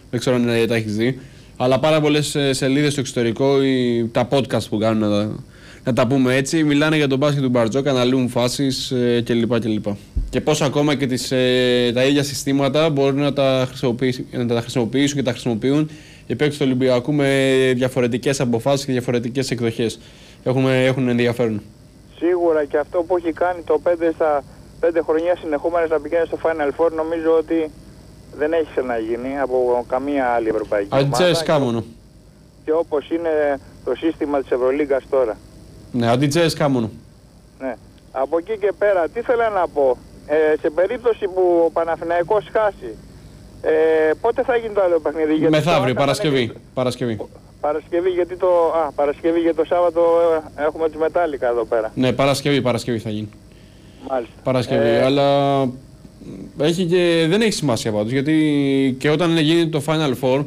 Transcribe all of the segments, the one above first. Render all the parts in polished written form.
Δεν ξέρω αν τα έχεις δει. Αλλά πάρα πολλές σελίδες στο εξωτερικό ή τα podcast που κάνουν, να τα πούμε έτσι, μιλάνε για τον μπάσκετ του Μπαρτζόκα, αναλύουν φάσεις κλπ. Και πώς ακόμα και τα ίδια συστήματα μπορούν να τα χρησιμοποιήσουν και τα χρησιμοποιούν οι παίκτες του Ολυμπιακού με διαφορετικές αποφάσεις και διαφορετικές εκδοχές. Έχουν ενδιαφέρον. Σίγουρα, και αυτό που έχει κάνει το 5 χρονιά συνεχόμενες να πηγαίνει στο Final Four, νομίζω ότι δεν έχει ξαναγίνει από καμία άλλη ευρωπαϊκή ομάδα. Και όπως είναι το σύστημα της Ευρωλίγκας τώρα. Ναι, αντιτζές μόνο. Ναι. Από εκεί και πέρα, τι θέλω να πω. Σε περίπτωση που ο Παναθηναϊκός χάσει, πότε θα γίνει το άλλο παιχνίδι? Μεθαύριο, Παρασκευή. Παρασκευή, γιατί Παρασκευή, για το Σάββατο έχουμε τους Μετάλλικα εδώ πέρα. Ναι, Παρασκευή θα γίνει. Μάλιστα. Παρασκευή, αλλά δεν έχει σημασία πάντως, γιατί και όταν γίνει το Final Four,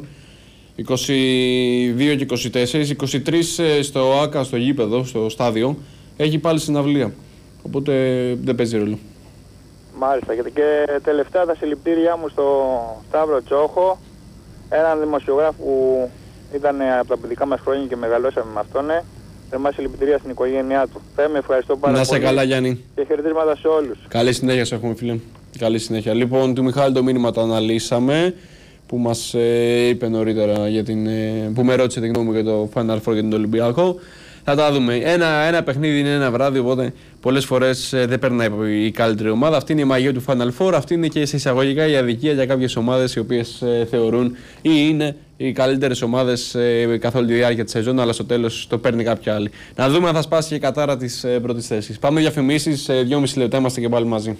22 και 24, 23 στο ΆΚΑ, στο γήπεδο, στο στάδιο, έχει πάλι συναυλία. Οπότε δεν παίζει ρόλο. Μάλιστα. Και τελευταία τα συλληπιτήριά μου στο Σταύρο Τσόχο, έναν δημοσιογράφο που ήταν από τα παιδικά μας χρόνια και μεγαλώσαμε με αυτόν. Θερμά συλληπιτήρια στην οικογένειά του. Με ευχαριστώ πάρα πολύ. Να σε καλά, Γιάννη. Και χαιρετίσματα σε όλους. Καλή συνέχεια σου έχουμε, φίλε. Καλή συνέχεια. Λοιπόν, του Μιχάλη το μήνυμα το αναλύσαμε, που μας είπε νωρίτερα, που με ρώτησε τη γνώμη μου για το Final Four και τον Ολυμπιακό. Θα τα δούμε. Ένα παιχνίδι είναι ένα βράδυ, οπότε πολλές φορές δεν περνάει η καλύτερη ομάδα. Αυτή είναι η μαγεία του Final Four. Αυτή είναι και σε εισαγωγικά η αδικία για κάποιες ομάδες οι οποίες θεωρούν ή είναι οι καλύτερες ομάδες καθ' όλη τη διάρκεια της σεζόν, αλλά στο τέλος το παίρνει κάποια άλλη. Να δούμε αν θα σπάσει και η κατάρα της πρώτης θέσης. Πάμε διαφημίσεις, 2,5 λεπτά είμαστε και πάλι μαζί.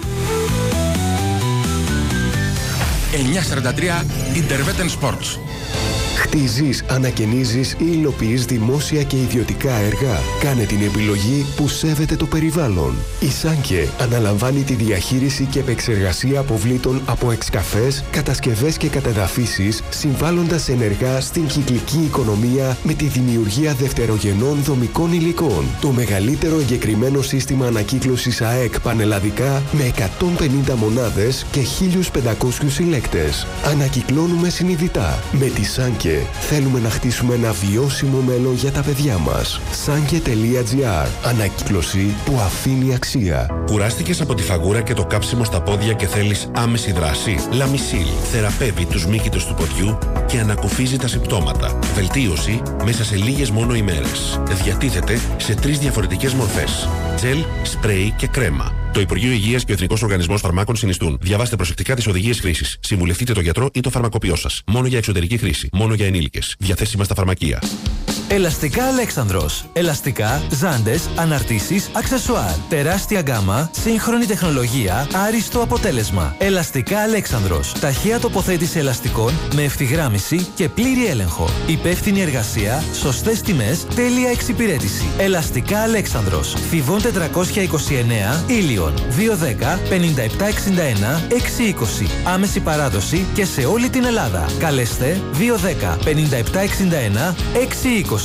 943 Interveten Sports. Χτίζεις, ανακαινίζεις ή υλοποιείς δημόσια και ιδιωτικά έργα? Κάνε την επιλογή που σέβεται το περιβάλλον. Η Σάνκε αναλαμβάνει τη διαχείριση και επεξεργασία αποβλήτων από εξκαφές, κατασκευές και κατεδαφίσεις, συμβάλλοντας ενεργά στην κυκλική οικονομία με τη δημιουργία δευτερογενών δομικών υλικών. Το μεγαλύτερο εγκεκριμένο σύστημα ανακύκλωσης ΑΕΚ πανελλαδικά με 150 μονάδες και 1.500 συλλέκτες. Ανακυκλώνουμε συνειδητά. Με τη Σάνκε θέλουμε να χτίσουμε ένα βιώσιμο μέλλον για τα παιδιά μας. Sanke.gr. Ανακύκλωση που αφήνει αξία. Κουράστηκες από τη φαγούρα και το κάψιμο στα πόδια και θέλεις άμεση δράση? Λαμισίλ θεραπεύει τους μύκητες του ποδιού και ανακουφίζει τα συμπτώματα. Βελτίωση μέσα σε λίγες μόνο ημέρες. Διατίθεται σε 3 διαφορετικές μορφές: τζελ, σπρέι και κρέμα. Το Υπουργείο Υγείας και ο Εθνικός Οργανισμός Φαρμάκων συνιστούν. Διαβάστε προσεκτικά τις οδηγίες χρήσης. Συμβουλευτείτε τον γιατρό ή το φαρμακοποιό σας. Μόνο για εξωτερική χρήση. Μόνο για ενήλικες. Διαθέσιμα στα φαρμακεία. Ελαστικά Αλέξανδρος. Ελαστικά, ζάντες, αναρτήσεις, αξεσουάρ. Τεράστια γκάμα, σύγχρονη τεχνολογία, άριστο αποτέλεσμα. Ελαστικά Αλέξανδρος. Ταχεία τοποθέτηση ελαστικών με ευθυγράμμιση και πλήρη έλεγχο. Υπεύθυνη εργασία, σωστές τιμές, τέλεια εξυπηρέτηση. Ελαστικά Αλέξανδρος. Θηβών 429, Ήλιον. 210 5761 620. Άμεση παράδοση και σε όλη την Ελλάδα. Καλέστε 210 5761 620.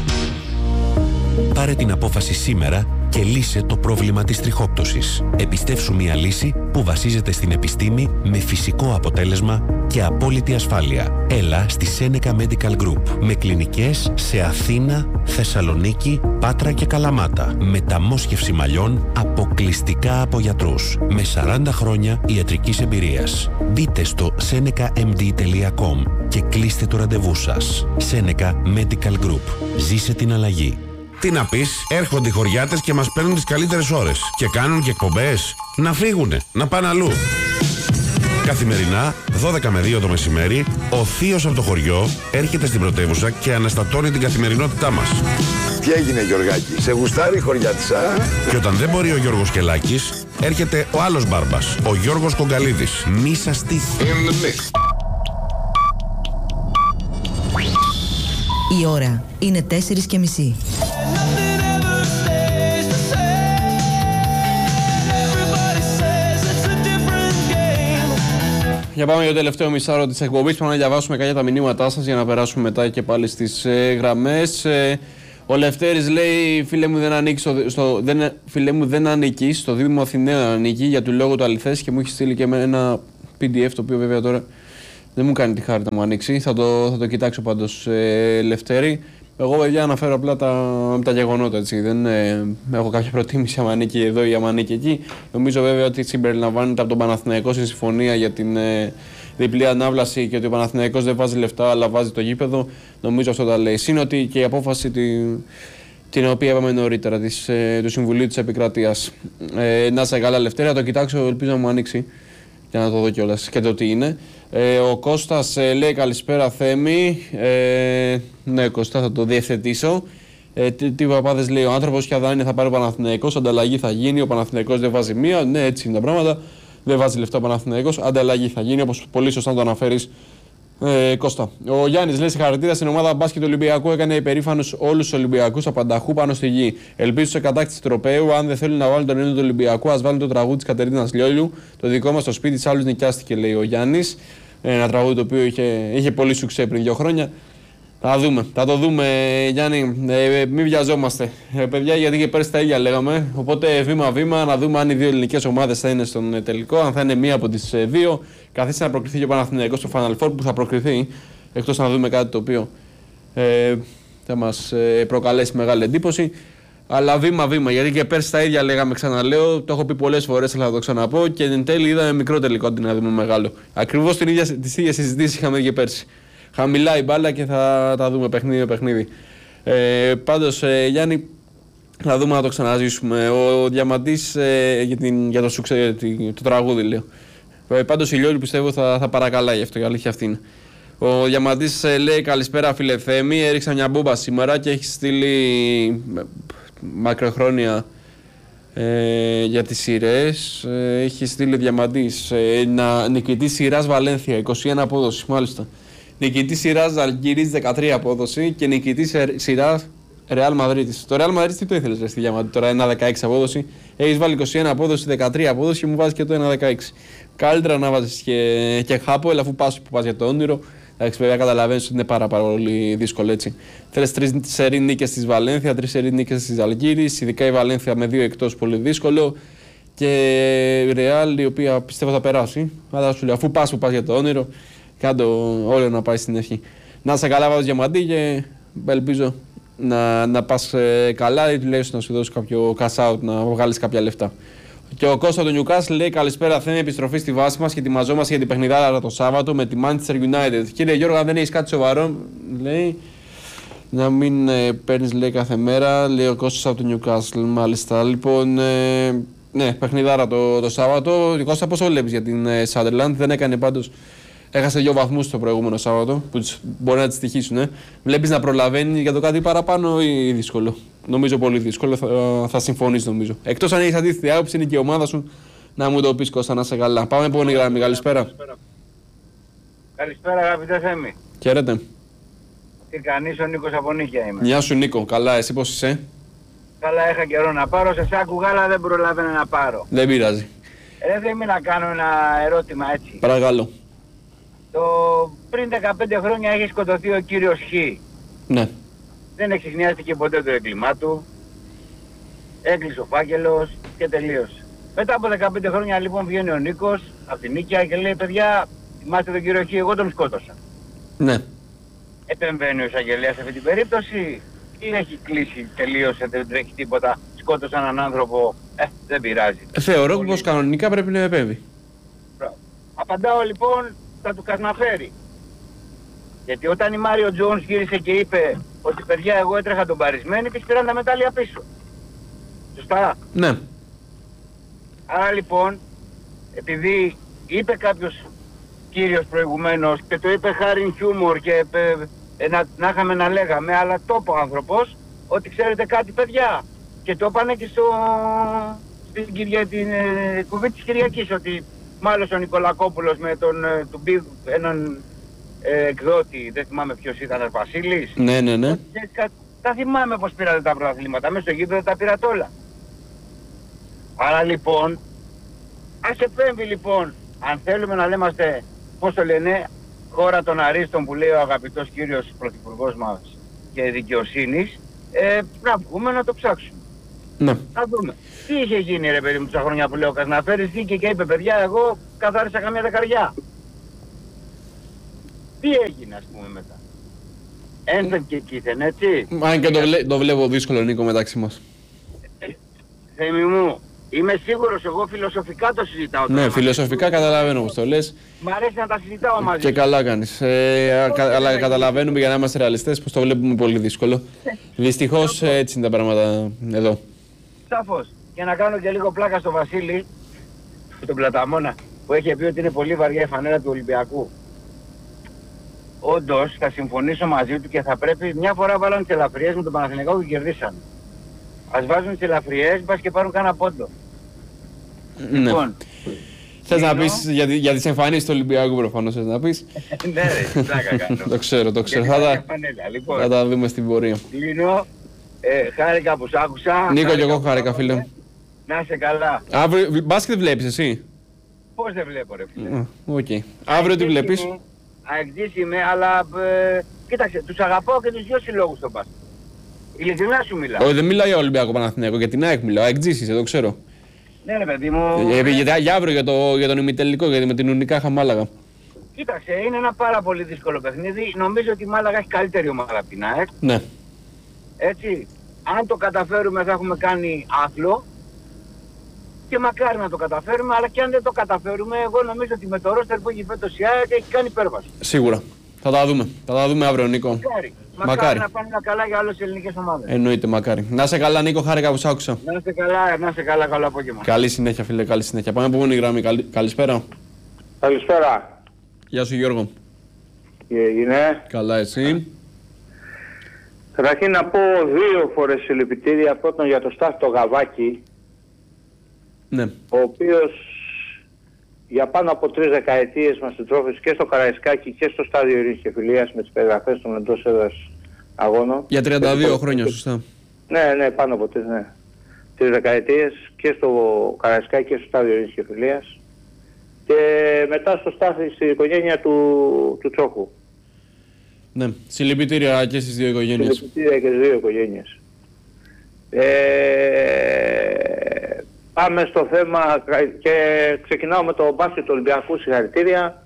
Πάρε την απόφαση σήμερα και λύσε το πρόβλημα της τριχόπτωσης. Επιστεύσου μια λύση που βασίζεται στην επιστήμη με φυσικό αποτέλεσμα και απόλυτη ασφάλεια. Έλα στη Seneca Medical Group με κλινικές σε Αθήνα, Θεσσαλονίκη, Πάτρα και Καλαμάτα. Μεταμόσχευση μαλλιών αποκλειστικά από γιατρούς. Με 40 χρόνια ιατρικής εμπειρίας. Μπείτε στο senecamd.com και κλείστε το ραντεβού σας. Seneca Medical Group. Ζήσε την αλλαγή. Τι να πεις, έρχονται οι χωριάτες και μας παίρνουν τις καλύτερες ώρες. Και κάνουν και εκπομπές. Να φύγουνε, να πάνε αλλού. Καθημερινά, 12 με 2 το μεσημέρι, ο θείος από το χωριό έρχεται στην πρωτεύουσα και αναστατώνει την καθημερινότητά μας. Τι έγινε, Γιωργάκη, σε γουστάρει η χωριάτισσα? Και όταν δεν μπορεί ο Γιώργος Κελάκης, έρχεται ο άλλος μπάρμπας, ο Γιώργος Κογκαλίδης. Μη σας τύχει. Η ώρα είναι 4:30. Για πάμε για το τελευταίο μισάρο της εκπομπής. Πάμε να διαβάσουμε κάποια τα μηνύματά σας για να περάσουμε μετά και πάλι στις γραμμές. Ο Λευτέρης λέει: Φίλε μου, δεν ανήκει στο Δήμο Αθηναίων, ανήκει για του λόγου του αληθές, και μου έχει στείλει και με ένα PDF, το οποίο βέβαια τώρα Δεν μου κάνει τη χάρη να μου ανοίξει. Θα το κοιτάξω πάντως, Λευτέρη. Εγώ, παιδιά, αναφέρω απλά τα γεγονότα. Έτσι. Δεν έχω κάποια προτίμηση άμα ανήκει εδώ ή άμα ανήκει εκεί. Νομίζω βέβαια ότι συμπεριλαμβάνεται από τον Παναθηναϊκό στη συμφωνία για την διπλή ανάβλαση και ότι ο Παναθηναϊκός δεν βάζει λεφτά αλλά βάζει το γήπεδο. Νομίζω αυτό τα λέει. Συν ότι και η απόφαση την οποία είπαμε νωρίτερα του Συμβουλίου της Επικρατείας. Να σε καλά, Λευτέρη, το κοιτάξω, ελπίζω να μου ανοίξει για να το δω κιόλας και το τι είναι. Ο Κώστας λέει καλησπέρα Θέμη. Ναι, Κώστα, θα το διευθετήσω. Τι παπάδες λέει ο άνθρωπος, και δάνεια θα πάρει ο Παναθηναϊκός, ανταλλαγή θα γίνει. Ο Παναθηναϊκός δεν βάζει μία. Ναι, έτσι είναι τα πράγματα. Δεν βάζει λεφτά ο Παναθηναϊκός, ανταλλαγή θα γίνει, όπως πολύ σωστά το αναφέρεις, Κώστα. Ο Γιάννης λέει συγχαρητήρια στην ομάδα μπάσκετ του Ολυμπιακού. Έκανε υπερήφανους όλους τους Ολυμπιακούς απανταχού πάνω στη γη. Ελπίζω σε κατάκτηση τροπαίου. Αν δεν θέλουν να βάλουν τον ύμνο του Ολυμπιακού, ας βάλουν το τραγούδι της Κατερίνας Λιόλιου. Το δικό μας στο σπίτι της άλλους νοικιάστηκε, λέει ο Γιάννης. Ένα τραγούδι το οποίο είχε πολύ σουξέ πριν 2 χρόνια. Θα το δούμε, Γιάννη. Μην βιαζόμαστε, παιδιά, γιατί και πέρσι τα ίδια λέγαμε. Οπότε βήμα-βήμα να δούμε αν οι δύο ελληνικές ομάδες θα είναι στον τελικό, αν θα είναι μία από τις δύο. Καθίστε να προκριθεί και ο Παναθηναϊκός στο Final Four που θα προκριθεί, εκτός να δούμε κάτι το οποίο θα μας προκαλέσει μεγάλη εντύπωση. Αλλά βήμα-βήμα, γιατί και πέρσι τα ίδια λέγαμε, ξαναλέω, το έχω πει πολλές φορές, αλλά θα το ξαναπώ. Και εν τέλει είδαμε μικρό τελικό αντί να δούμε μεγάλο. Ακριβώς τις ίδιες συζητήσεις είχαμε και πέρσι. Χαμηλά η μπάλα και θα τα δούμε παιχνίδι με παιχνίδι. Πάντως, Γιάννη, θα δούμε να το ξαναζήσουμε. Ο Διαμαντής για το τραγούδι, λέω. Πάντως, η Λιόλη πιστεύω θα παρακαλάει αυτό, η αλήθεια αυτή είναι. Ο Διαμαντής λέει καλησπέρα φίλε Θέμη, έριξα μια μπούμπα σήμερα και έχει στείλει μακροχρόνια για τις σειρές. Έχει στείλει Διαμαντής νικητής σειράς Βαλένθια, 21 απόδοση μάλιστα. Νικητής σειράς Αλγύρης, 13 απόδοση και νικητής σειράς Ρεάλ Μαδρίτης. Το Ρεάλ Μαδρίτης τι το ήθελες, στη Διαμαντή, τώρα 1-16 απόδοση. Έχεις βάλει 21 απόδοση, 13 απόδοση και μου βάζεις και το 1-16. Καλύτερα να βάζεις και χάπο, αφού πας που πας για το όνειρο. Εντάξει, βέβαια καταλαβαίνεις ότι είναι πάρα πολύ δύσκολο έτσι. Θέλεις 3 σερί νίκες της Βαλένθια, 3 σερί νίκες της Αλγύρης, ειδικά η Βαλένθια με 2 εκτός, πολύ δύσκολο. Και η Ρεάλ, η οποία πιστεύω θα περάσει. Αλλά σου λέω, αφού πας που πας για το όνειρο, κάντο όλο να πάει στην ευχή. Να είσαι καλά, βάζω Διαμαντή και ελπίζω να πας καλά ή τουλάχιστον να σου δώσω κάποιο cash out, να βγάλεις κάποια λεφτά. Και ο Κώστα του Newcastle λέει καλησπέρα Θέμη, επιστροφή στη βάση μας και ετοιμαζόμαστε για την παιχνιδάρα το Σάββατο με τη Manchester United. Κύριε Γιώργο, αν δεν έχεις κάτι σοβαρό, λέει, να μην παίρνεις λέει κάθε μέρα, λέει ο Κώστας από το Newcastle, μάλιστα. Λοιπόν, ναι, παιχνιδάρα το Σάββατο. Κώστα, πώς το βλέπεις για την Sunderland, δεν έκανε πάντως. Έχασε 2 βαθμούς το προηγούμενο Σάββατο, που μπορεί να τις τυχήσουν. Βλέπεις να προλαβαίνει για το κάτι παραπάνω ή δύσκολο? Νομίζω πολύ δύσκολο, θα συμφωνείς νομίζω. Εκτός αν έχεις αντίθετη άποψη, είναι και η ομάδα σου, να μου το πεις Κώστα, να είσαι καλά. Πάμε επόμενη γραμμή, καλησπέρα. Καλησπέρα αγαπητέ Θέμη. Χαίρετε. Τι κάνεις, ο Νίκος από Νίκαια είμαι. Γεια σου Νίκο, καλά, εσύ πώς είσαι? Καλά, είχα καιρό να πάρω, σε άκουγα αλλά δεν προλάβαινα να πάρω. Δεν πειράζει. Θέμη, να κάνω ένα ερώτημα έτσι. Παρακαλώ. Πριν 15 χρόνια έχει σκοτωθεί ο κύριος Χ. Ναι. Δεν εξηχνιάστηκε ποτέ το έγκλημά του. Έκλεισε ο φάκελος και τελείωσε. Μετά από 15 χρόνια λοιπόν βγαίνει ο Νίκος από την Νίκαια και λέει παιδιά, θυμάστε τον κύριο Χ, εγώ τον σκότωσα. Ναι. Επεμβαίνει ο εισαγγελέας σε αυτή την περίπτωση ή έχει κλείσει, τελείωσε, δεν τρέχει τίποτα, σκότωσε έναν άνθρωπο, δεν πειράζει. Θεωρώ πως κανονικά πρέπει να επέμβει. Απαντάω λοιπόν, θα του καταναφέρει. Γιατί όταν η Μάριο Τζόνς γύρισε και είπε ότι παιδιά εγώ έτρεχα τον παρισμένη, της πήραν τα μετάλλια πίσω. Σωστά. Ναι. Άρα λοιπόν, επειδή είπε κάποιος κύριος προηγουμένως και το είπε χάριν χιούμορ και να είχαμε να λέγαμε, αλλά το είπε ο άνθρωπος, ότι ξέρετε κάτι παιδιά. Και το είπανε και στην κουβή της Κυριακής, ότι μάλλον ο Νικολακόπουλος με τον έναν εκδότη, δεν θυμάμαι ποιος ήταν, Βασίλης. Ναι, ναι, ναι. Τα θυμάμαι πως πήρατε τα πρωταθλήματα, μέσα στο γήπεδο τα πήρατε όλα. Άρα λοιπόν, ας επέμβει λοιπόν, αν θέλουμε να λέμαστε, πώς το λένε, χώρα των αρίστων που λέει ο αγαπητός κύριος πρωθυπουργός μας και δικαιοσύνης, να βγούμε να το ψάξουμε. Ναι. Να δούμε. Τι είχε γίνει ρε παιδί μου τόσα χρόνια που λέω Κασναφέρης, βγήκε και είπε παιδιά εγώ καθάρισα καμιά δεκαριά. Τι έγινε, ας πούμε, μετά? Ένθεν και κήθεν, έτσι. Αν και το βλέπω δύσκολο, Νίκο, μεταξύ μας. Θέμη μου, είμαι σίγουρος, εγώ φιλοσοφικά το συζητάω. Ναι, φιλοσοφικά καταλαβαίνω όπως το λες. Μ' αρέσει να τα συζητάω μαζί. Και καλά κάνεις. Αλλά καταλαβαίνουμε, για να είμαστε ρεαλιστές, πως το βλέπουμε πολύ δύσκολο. Δυστυχώς έτσι είναι τα πράγματα εδώ. Σαφώς. Και να κάνω και λίγο πλάκα στο Βασίλη, τον Πλαταμόνα, που έχει πει ότι είναι πολύ βαριά η φανέρα του Ολυμπιακού. Όντως, θα συμφωνήσω μαζί του και θα πρέπει μια φορά βάλουν τις ελαφριές με τον Παναθηναϊκό και κερδίσαν. Ας βάζουν τις ελαφριές, μπας και πάρουν κάνα πόντο. Ναι. Λοιπόν, θες να πεις για τις εμφανίσεις του Ολυμπιακού προφανώς θες να πεις. Ναι ρε, πλάκα κάνω. Το ξέρω. Θα τα δούμε στην πορεία. Λίνο, χάρηκα που σ' άκουσα. Νίκο και εγώ χάρηκα, φίλε. Να είσαι καλά. Αύριο, μπάσκετ βλέπεις εσύ? Πώς δεν βλέπω ρε φίλε. Okay. Αύριο τι βλέπεις? Αεξής είμαι, αλλά κοίταξε, τους αγαπάω και τους δύο συλλόγους στον μπάσκετ. Ειλικρινά σου μιλάω. Όχι, δεν μιλάω για Ολυμπιακό Παναθηναϊκό, για την ΑΕΚ μιλάω. Αεξής είσαι, το ξέρω. Ναι ρε παιδί μου. Για αύριο για τον ημιτελικό, γιατί με την Ουνικάχα Μάλαγα. Κοίταξε, είναι ένα πάρα πολύ δύσκολο παιχνίδι. Νομίζω ότι η Μάλαγα έχει καλύτερη ομάδα από την ΑΕΚ. Ναι. Έτσι, αν το καταφέρουμε θα έχουμε κάνει άθλο. Και μακάρι να το καταφέρουμε, αλλά και αν δεν το καταφέρουμε, εγώ νομίζω ότι με το ρόστερ που έχει φέτος η ΑΕΚ έχει κάνει υπέρβαση. Σίγουρα. Θα τα δούμε. Θα τα δούμε αύριο, Νίκο. Μακάρι να πάνε καλά για όλες τις ελληνικές ομάδες. Εννοείται, μακάρι. Να σε καλά, Νίκο, χάρηκα που σ' άκουσα. Να είσαι καλά, καλό απόγευμα. Καλή συνέχεια, φίλε, καλή συνέχεια. Πάμε από επόμενη γραμμή. Καλησπέρα. Καλησπέρα. Γεια σου, Γιώργο. Τι έγινε? Καλά, εσύ? Καταρχήν να πω 2 φορές συλληπιτήρια. Πρώτον για το Στάθη το Γαβάκι. Ναι. Ο οποίος για πάνω από 3 δεκαετίες μας συντρόφισε και στο Καραϊσκάκι και στο Στάδιο Ειρήνης και Φιλίας με τις περιγραφές των εντός έδρας αγώνων. Για 32 χρόνια, σωστά. Ναι, πάνω από 3 δεκαετίες και στο Καραϊσκάκι και στο Στάδιο Ειρήνης και Φιλίας. Και μετά στο Στάθη στην οικογένεια του Τσόχου. Ναι, συλληπιτήρια και στις δύο οικογένειες. Συλληπιτήρια και στις δύο οικογένειες. Πάμε στο θέμα και ξεκινάω με το μπάσκετ του Ολυμπιακού. Συγχαρητήρια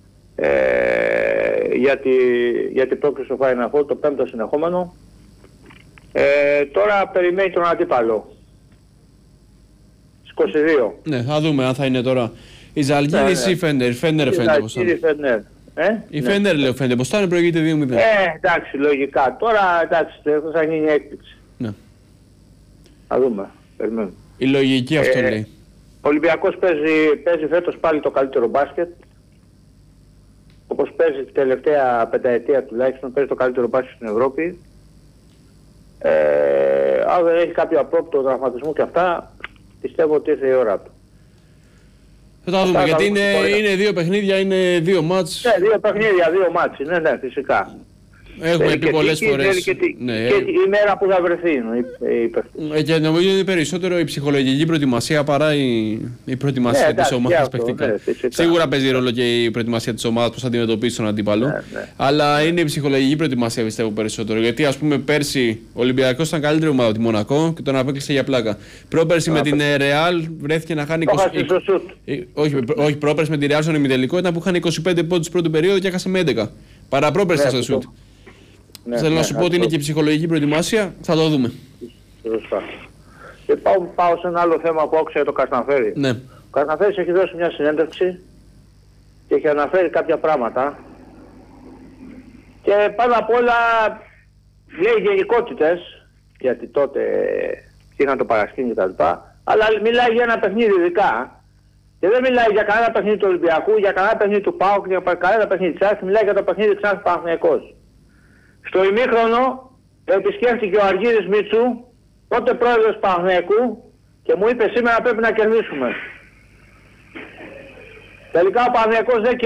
για την πρόκληση στο Final Four, το 5ο συνεχόμενο. Τώρα περιμένει τον αντίπαλο. 22. Ναι, θα δούμε αν θα είναι τώρα η Ζαλγκίρις ή η Φέντερ. Φέντερ φαίνεται πως θα είναι. Η Φέντερ λέω φαίνεται πως θα είναι, προηγείται 2-0. Εντάξει, λογικά. Τώρα εντάξει, θα γίνει έκπληξη. Ναι. Θα δούμε. Περιμένουμε. Η λογική αυτό λέει. Ο Ολυμπιακός παίζει φέτος πάλι το καλύτερο μπάσκετ. Όπως παίζει την τελευταία πενταετία τουλάχιστον, παίζει το καλύτερο μπάσκετ στην Ευρώπη. Αν δεν έχει κάποιο απρόπτο τραυματισμό και αυτά, πιστεύω ότι ήρθε η ώρα του. Θα τα δούμε, γιατί είναι 2 παιχνίδια, είναι 2 μάτς. Ναι, 2 παιχνίδια, 2 μάτς, ναι, φυσικά. Έχουμε πει πολλές φορές. Και η μέρα που θα βρεθεί. Και νομίζω είναι περισσότερο η ψυχολογική προετοιμασία παρά η προετοιμασία της ομάδας παιχτικά. Σίγουρα παίζει ρόλο και η προετοιμασία της ομάδας, πώς θα αντιμετωπίσει τον αντίπαλο. Αλλά είναι η ψυχολογική προετοιμασία, πιστεύω, περισσότερο. Γιατί ας πούμε πέρσι ο Ολυμπιακός ήταν καλύτερη ομάδα από τη Μονακό και τον απέκλεισε για πλάκα. Πρόπερσι με την Ρεάλ βρέθηκε να χάνει 20. Όχι, πρόπερσι με τη Ρεάλ στον ημιτελικό ήταν που είχαν 25 πόντους πρώτου περίοδο και έχασε με 11. Παραπρόπερσι στο σουτ. Θέλω να σου πω ότι είναι και η ψυχολογική προετοιμασία, θα το δούμε. Σωστά. Και πάω σε ένα άλλο θέμα που άκουσα το Καρναφέρι. Ναι. Ο Καρναφέρης έχει δώσει μια συνέντευξη και έχει αναφέρει κάποια πράγματα. Και πάνω απ' όλα λέει γενικότητες, γιατί τότε είχαν το παρασκήνιο κτλ. Αλλά μιλάει για ένα παιχνίδι ειδικά. Και δεν μιλάει για κανένα παιχνίδι του Ολυμπιακού, για κανένα παιχνίδι του ΠΑΟΚ, για κανένα παιχνίδι της ΑΕΚ, μιλάει για το παιχνίδι της ΑΕΚ Παναθηναϊκός. Στο ημίχρονο επισκέφθηκε ο Αργύρης Μίτσου, τότε πρόεδρος Παναθηναϊκού, και μου είπε σήμερα πρέπει να κερδίσουμε. Τελικά ο Παναθηναϊκός δεν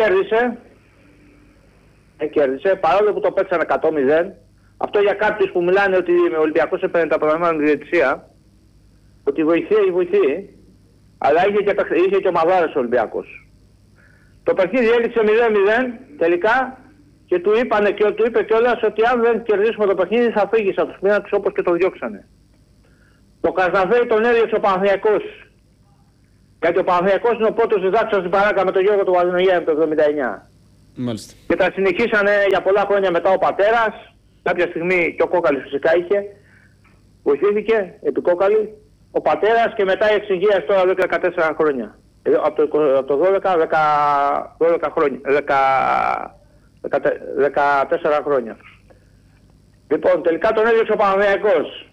κέρδισε, παρόλο που το παίξανε 100-0. Αυτό για κάποιους που μιλάνε ότι ο Ολυμπιακός έπαιρνε τα προγραμμάτια με τη διαιτησία, ότι βοηθεί, αλλά είχε και ομαδάρες ο Ολυμπιακός. Το παιχνίδι έληξε 0-0 τελικά. Και του είπε κιόλας ότι αν δεν κερδίσουμε το παιχνίδι θα φύγεις από τους μήνατους όπως και το διώξανε. Το Καρναφέρι τον έδιωξε ο Παναθηναϊκός. Γιατί ο Παναθηναϊκός είναι ο πρώτος διδάξας στην παράκα με τον Γιώργο του Βαδινογιάννη το 1979. Μάλιστα. Και τα συνεχίσανε για πολλά χρόνια μετά ο πατέρας. Κάποια στιγμή και ο Κόκαλης φυσικά είχε. Βοηθήθηκε επί Κόκαλη. Ο πατέρας και μετά η εξυγίαση τώρα 14 χρόνια. Από το 12 χρόνια. 14 χρόνια. Λοιπόν, τελικά τον έδιωξε ο Παναθηναϊκός.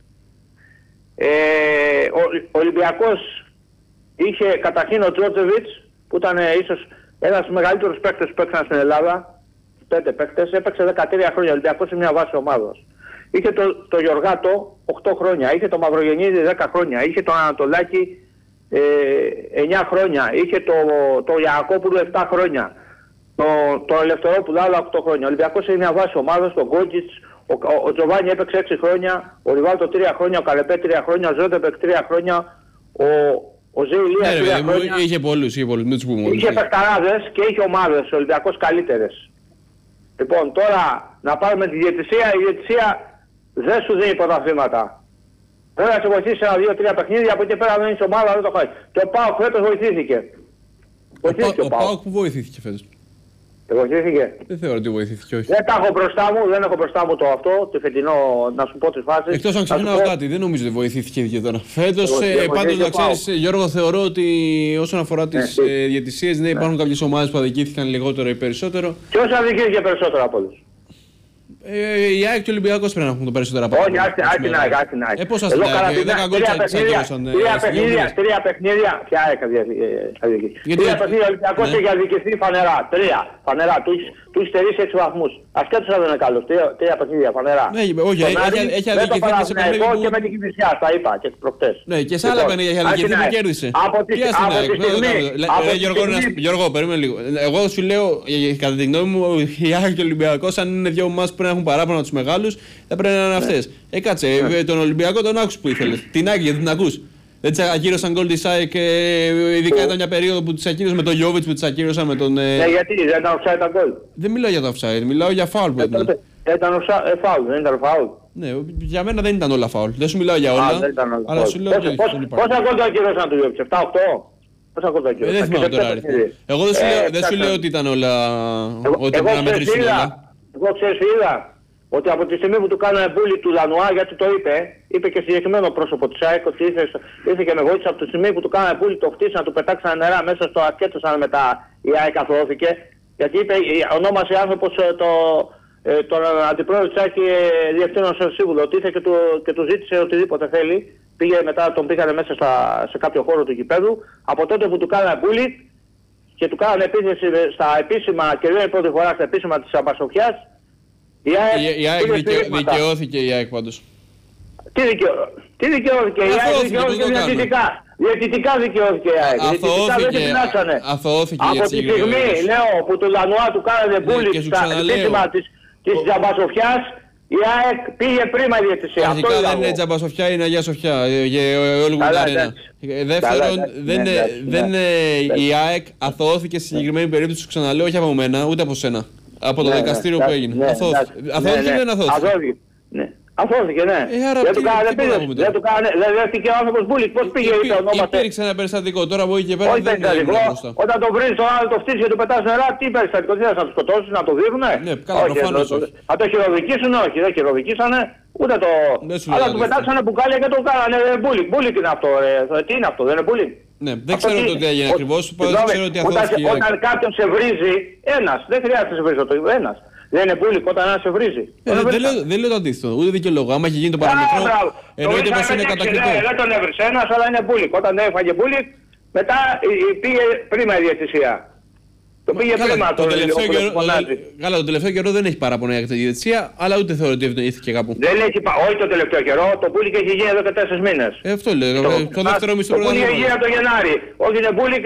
Ο Ολυμπιακός είχε καταρχήν ο Τζόρτζεβιτς, που ήταν ίσως ένας μεγαλύτερος παίκτες που παίξαν στην Ελλάδα. 5 παίκτες, έπαιξε 13 χρόνια. Ο Ολυμπιακός είναι μια βάση ομάδος. Είχε το Γιωργάτο 8 χρόνια, είχε το Μαυρογεννίδη 10 χρόνια, είχε τον Ανατολάκη 9 χρόνια, είχε το Ιακώπουλο 7 χρόνια, το Ελευθερόπουλο άλλα 8 χρόνια. Ο Ολυμπιακός είναι μια βάση ομάδος, τον Γκόγκιτς, ο Τζοβάνι έπαιξε 6 χρόνια, ο Ριβάλτο 3 χρόνια, ο Καλεπέ 3 χρόνια, ο Ζόντεμπεκ 3 χρόνια, ο Ζεϊλία 3 χρόνια. Είχε πολλούς, μην τους πούμε. Είχε παιχταράδες και είχε ομάδες, ο Ολυμπιακός καλύτερες. Λοιπόν, τώρα να πάρουμε τη διαιτησία. Η διαιτησία δεν σου δίνει πρωταθλήματα. Πρέπει να σε βοηθήσει ένα 2-3 παιχνίδια, από εκεί πέρα δεν είσαι ομάδα, δεν το χάσει. Και ο ΠΑΟΚ φέτος βοηθήθηκε. Ο ΠΑΟΚ που βοηθήθηκε φέτος. Βοηθήθηκε. Δεν θεωρώ ότι βοηθήθηκε, όχι. Δεν τα έχω μπροστά μου, δεν έχω μπροστά μου το φετινό, να σου πω τις φάσεις. Εκτός αν ξεχνάω κάτι, δεν νομίζω ότι βοηθήθηκε ιδιαίτερα. Φέτος, πάντως να ξέρεις, Γιώργο, θεωρώ ότι όσον αφορά τις διαιτησίες, ναι, υπάρχουν κάποιες ομάδες που αδικήθηκαν λιγότερο ή περισσότερο. Ποιος αδικήθηκε περισσότερο από όλους? Η ΑΕΚ και ο Ολυμπιακός πρέπει να έχουν το περισσότερο από όλους. Όχι, άστι να ΑΕΚ. Πώς άστι να ΑΕΚ, 10 γκολ τσακύρωσαν. 3 παιχνίδια, ποια ΑΕΚ αδικήθηκε? 3 παιχνίδια ο Ολυμπιακός έχει αδικηθεί φανερά. 3 φανερά, του έχει στερήσει 6 βαθμούς. Ασχέτως αν δεν είναι καλός, 3 παιχνίδια φανερά. Όχι, έχει αδικηθεί και σε παιχνίδι που... και με την Κηφισιά, τα είπα και προχτές. Ναι, και σε άλλα παιχνίδια έχει αδικηθεί που κέρδισε. Γιώργο, περίμενε λίγο. Εγώ σου λέω, κατά τη γνώμη μου, η ΑΕΚ και ο Ολυμπιακός, αν είναι δύο ομάδες που έχουν παράπονα τους μεγάλους, θα πρέπει να είναι αυτές. Κάτσε, τον Ολυμπιακό τον άκουσες που ήθελες. Την ΑΕΚ γιατί την ακούς? Δεν τις ακύρωσαν γκολ της ΑΕΚ, ειδικά ήταν μια περίοδο που τις ακύρωσαν με τον Γιόβιτς, που τις ακύρωσαν με τον... γιατί δεν ήταν offside τα γκολ? Δεν μιλάω για το offside, μιλάω για φάουλ που ήταν. Ήταν φάουλ, δεν ήταν φάουλ. Ναι, για μένα δεν ήταν όλα φάουλ. Δεν σου μιλάω για όλα, αλλά σου λέω ότι... Πόσα γκολ το ακύρωσαν του Γιόβιτς, 7-8? Πόσα γκολ το ακύρωσαν? Δεν θυμάμαι τώρα αριθμό. Εγώ δεν σου λέω ότι ήταν όλα... ότι πρέπει να μετρήσουν όλα. Εγώ ξέρεις τι είδα? Ότι από τη στιγμή που του κάνανε μπούλι του Λανουά, γιατί το είπε και συγκεκριμένο πρόσωπο της ΑΕΚ, ότι ήρθε και με γόητσα, από τη στιγμή που του κάνανε μπούλι, το χτίσαν, του πετάξανε νερά μέσα στο αρκέτωσαν μετά η ΑΕΚ αθωώθηκε. Γιατί είπε, ονόμασε άνθρωπος τον αντιπρόεδρο της ΑΕΚ διευθύνων σε σύμβουλο, ότι ήρθε και του ζήτησε οτιδήποτε θέλει. Μετά τον πήγανε μέσα σε κάποιο χώρο του γηπέδου. Από τότε που του κάνανε μπούλι και του κάνανε επίθεση στα επίσημα, και δεν είναι πρώτη φορά στα επίσημα της Αμπασοφιάς. Η ΑΕΚ δικαιώθηκε η ΑΕΚ πάντως. Τι δικαιώθηκε? Η ΑΕΚ δικαιώθηκε διαιτητικά. Διαιτητικά δικαιώθηκε η ΑΕΚ. Αθωώθηκε από τη στιγμή, λέω, που του Λανουά του κάνανε μπούλι στα επίσημα της Τζαμπασοφιάς, η ΑΕΚ πήγε πρίμα η διαιτησία. Αρχικά δεν είναι Τζαμπασοφιά, είναι Αγία Σοφιά. Δεύτερον, η ΑΕΚ αθωώθηκε στη συγκεκριμένη περίπτωση, ξαναλέω, όχι από μένα, ούτε από σένα. Από το δικαστήριο που έγινε. Αθώθηκε ή δεν αθώθηκε? Αθώθηκε, ναι. Δεν του κάνανε, δεν δέχτηκε ο άνθρωπος μπούλικ. Πώς πήγε, είπε ονόμαστε? Υπήρξε ένα περιστατικό, τώρα από εκεί και πέρα δεν είναι μπροστά. Όταν τον βρεις τον άλλο, το φτύσεις και του πετάς νερά, τι περιστατικό? Τι θα το σκοτώσεις, να το δείχνουνε? Ναι, καλά, προφανώς όχι. Θα το χειροδικήσουν? Όχι, δεν χειροδικήσανε. Ούτε το... Αλλά του πετάξανε μπουκάλια και το κάνανε μπούλικ. Μπούλικ είναι αυτό, τι είναι αυτό, δεν είναι μπούλικ? Ναι, δεν ξέρω το τι έγινε ακριβώς, ξέρω ότι αθώθηκε. Όταν κάποιον σε βρίζει, ένας, δεν χρειάζεται να σε βρίζει ένας. Δεν είναι μπούλικ όταν ένας σε βρίζει. Δεν λέω το αντίθετο, ούτε δικαιολόγο. Άμα έχει γίνει το παραμικρό, εννοείται πως είναι κατακτητό. Δεν τον έβρισε ένας, αλλά είναι μπούλικ. Όταν δεν έφαγε μπούλικ, μετά πήγε πρίμα η διαιτησία. Το πήγε πρίμα το τελευταίο καιρό δεν έχει παράπονα για τη διαιτησία, αλλά ούτε θεωρώ ότι ευνοήθηκε κάπου. Δεν έχει, όχι το τελευταίο καιρό, το μπούλικ έχει γίνει εδώ και 4 μήνες. Αυτό λέω, το δεύτερο μισθό το μπούλικ έγινε το Γενάρη. Όχι είναι μπούλικ,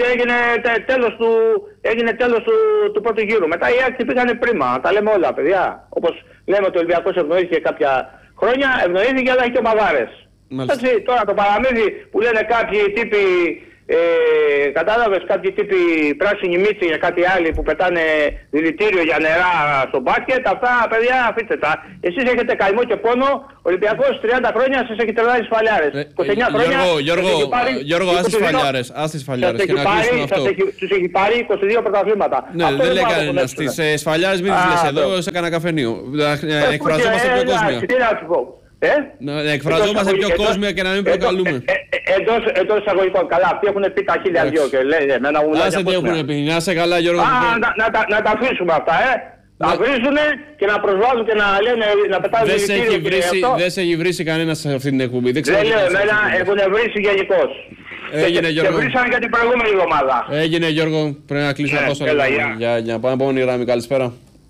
έγινε τέλος του πρώτου γύρου. Μετά οι άκρη πήγανε πρίμα, τα λέμε όλα παιδιά. Όπως λέμε ότι ο Ολυμπιακός ευνοήθηκε κάποια χρόνια, ευνοήθηκε αλλά έχει και ομαδάρες. Έτσι, τώρα το παραμύθι που λένε κάποιοι τύποι Κατάλαβες κάποιοι τύποι πράσινοι μίτσι για κάτι άλλοι που πετάνε δηλητήριο για νερά στο μπάσκετ. Αυτά παιδιά αφήστε τα. Εσείς έχετε καημό και πόνο. Ο Ολυμπιακός 30 χρόνια σας έχει τρελάνει τις φαλιάρες. 29 χρόνια. Γιώργο, ας τις φαλιάρες και να κλείσουμε αυτό. Τους έχει πάρει 22 πρωταθλήματα. Ναι, δεν λέει κανένας. Τις σφαλιάρες μην τις λες εδώ σε κανένα καφενείο. Εκφραζόμαστε πιο κόσμια. Τι να σου πω. Να εκφραζόμαστε πιο κόσμια και να μην προκαλούμε. Εντός εισαγωγικών. Καλά, αυτοί έχουν πει τα 1002 και λέει εμένα μου άσε τι έχουν πει. Να σε καλά, Γιώργο. Να τα αφήσουμε αυτά, να βρίζουνε και να προσβάλλουν και να λένε να πετάνε δηλητήριο. Δεν σε έχει βρίσει κανένας σε αυτή την εκπομπή. Δεν λέω εμένα, έχουν βρίσει γενικώς. Έγινε, Γιώργο. Και βρίσανε και την προηγούμενη εβδομάδα. Έγινε, Γιώργο. Πρέπει να κλείσουμε τόσο λεπτό. Για να πάμε επόμενη γραμμή. Καλησπέρα.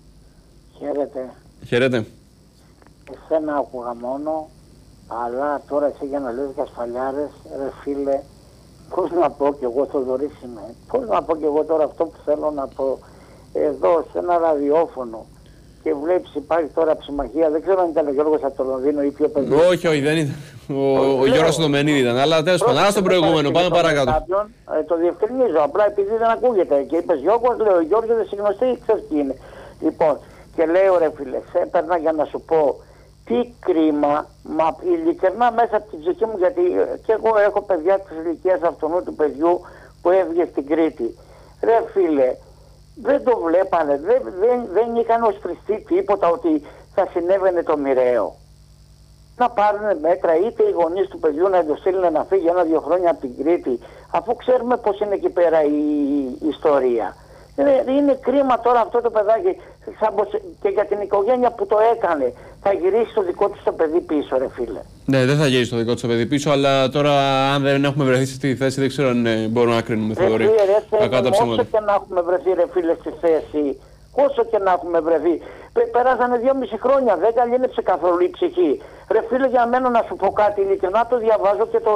Χαίρετε. Εσένα άκουγα μόνο, αλλά τώρα εσύ για να λες για σφαλιάρες, ρε φίλε, πώς να πω κι εγώ, Θοδωρής είμαι, πώς να πω κι εγώ τώρα αυτό που θέλω να πω, εδώ σε ένα ραδιόφωνο και βλέπεις υπάρχει τώρα ψημαχία, δεν ξέρω αν ήταν ο Γιώργος από το Λονδίνο ή ποιο παιδί. Όχι, δεν ήταν. Ο Γιώργος Δομενίδη ήταν, αλλά τέλος πάντων, άσε τον προηγούμενο, πάμε παρακάτω. Το διευκρινίζω, απλά επειδή δεν ακούγεται και είπες Γιώργος, λέω Γιώργος δεν συγνωστεί, ξέρεις τι είναι. Λοιπόν, και λέω ρε φίλε, έπαιρνα για να σου πω, τι κρίμα, μα ειλικρινά μέσα από την ψυχή μου, γιατί και εγώ έχω παιδιά της ηλικίας αυτού του παιδιού που έβγε στην Κρήτη. Ρε φίλε, δεν το βλέπανε, δεν είχαν ως φριστεί τίποτα ότι θα συνέβαινε το μοιραίο. Να πάρουν μέτρα είτε οι γονείς του παιδιού να το στείλουν να φύγει 1-2 χρόνια από την Κρήτη, αφού ξέρουμε πως είναι εκεί πέρα η ιστορία. Είναι κρίμα τώρα αυτό το παιδάκι και για την οικογένεια που το έκανε. Θα γυρίσει το δικό του το παιδί πίσω, ρε φίλε. Ναι, δεν θα γυρίσει το δικό του το παιδί πίσω, αλλά τώρα αν δεν έχουμε βρεθεί στη θέση, δεν ξέρω αν μπορούμε να κρίνουμε, Θοδωρή. Όσο και να έχουμε βρεθεί, ρε φίλε, στη θέση, όσο και να έχουμε βρεθεί. Περάσανε 2,5 χρόνια, δεν καλύνεψε καθόλου η ψυχή. Ρε φίλε, για μένα να σου πω κάτι, ειλικρινά το διαβάζω και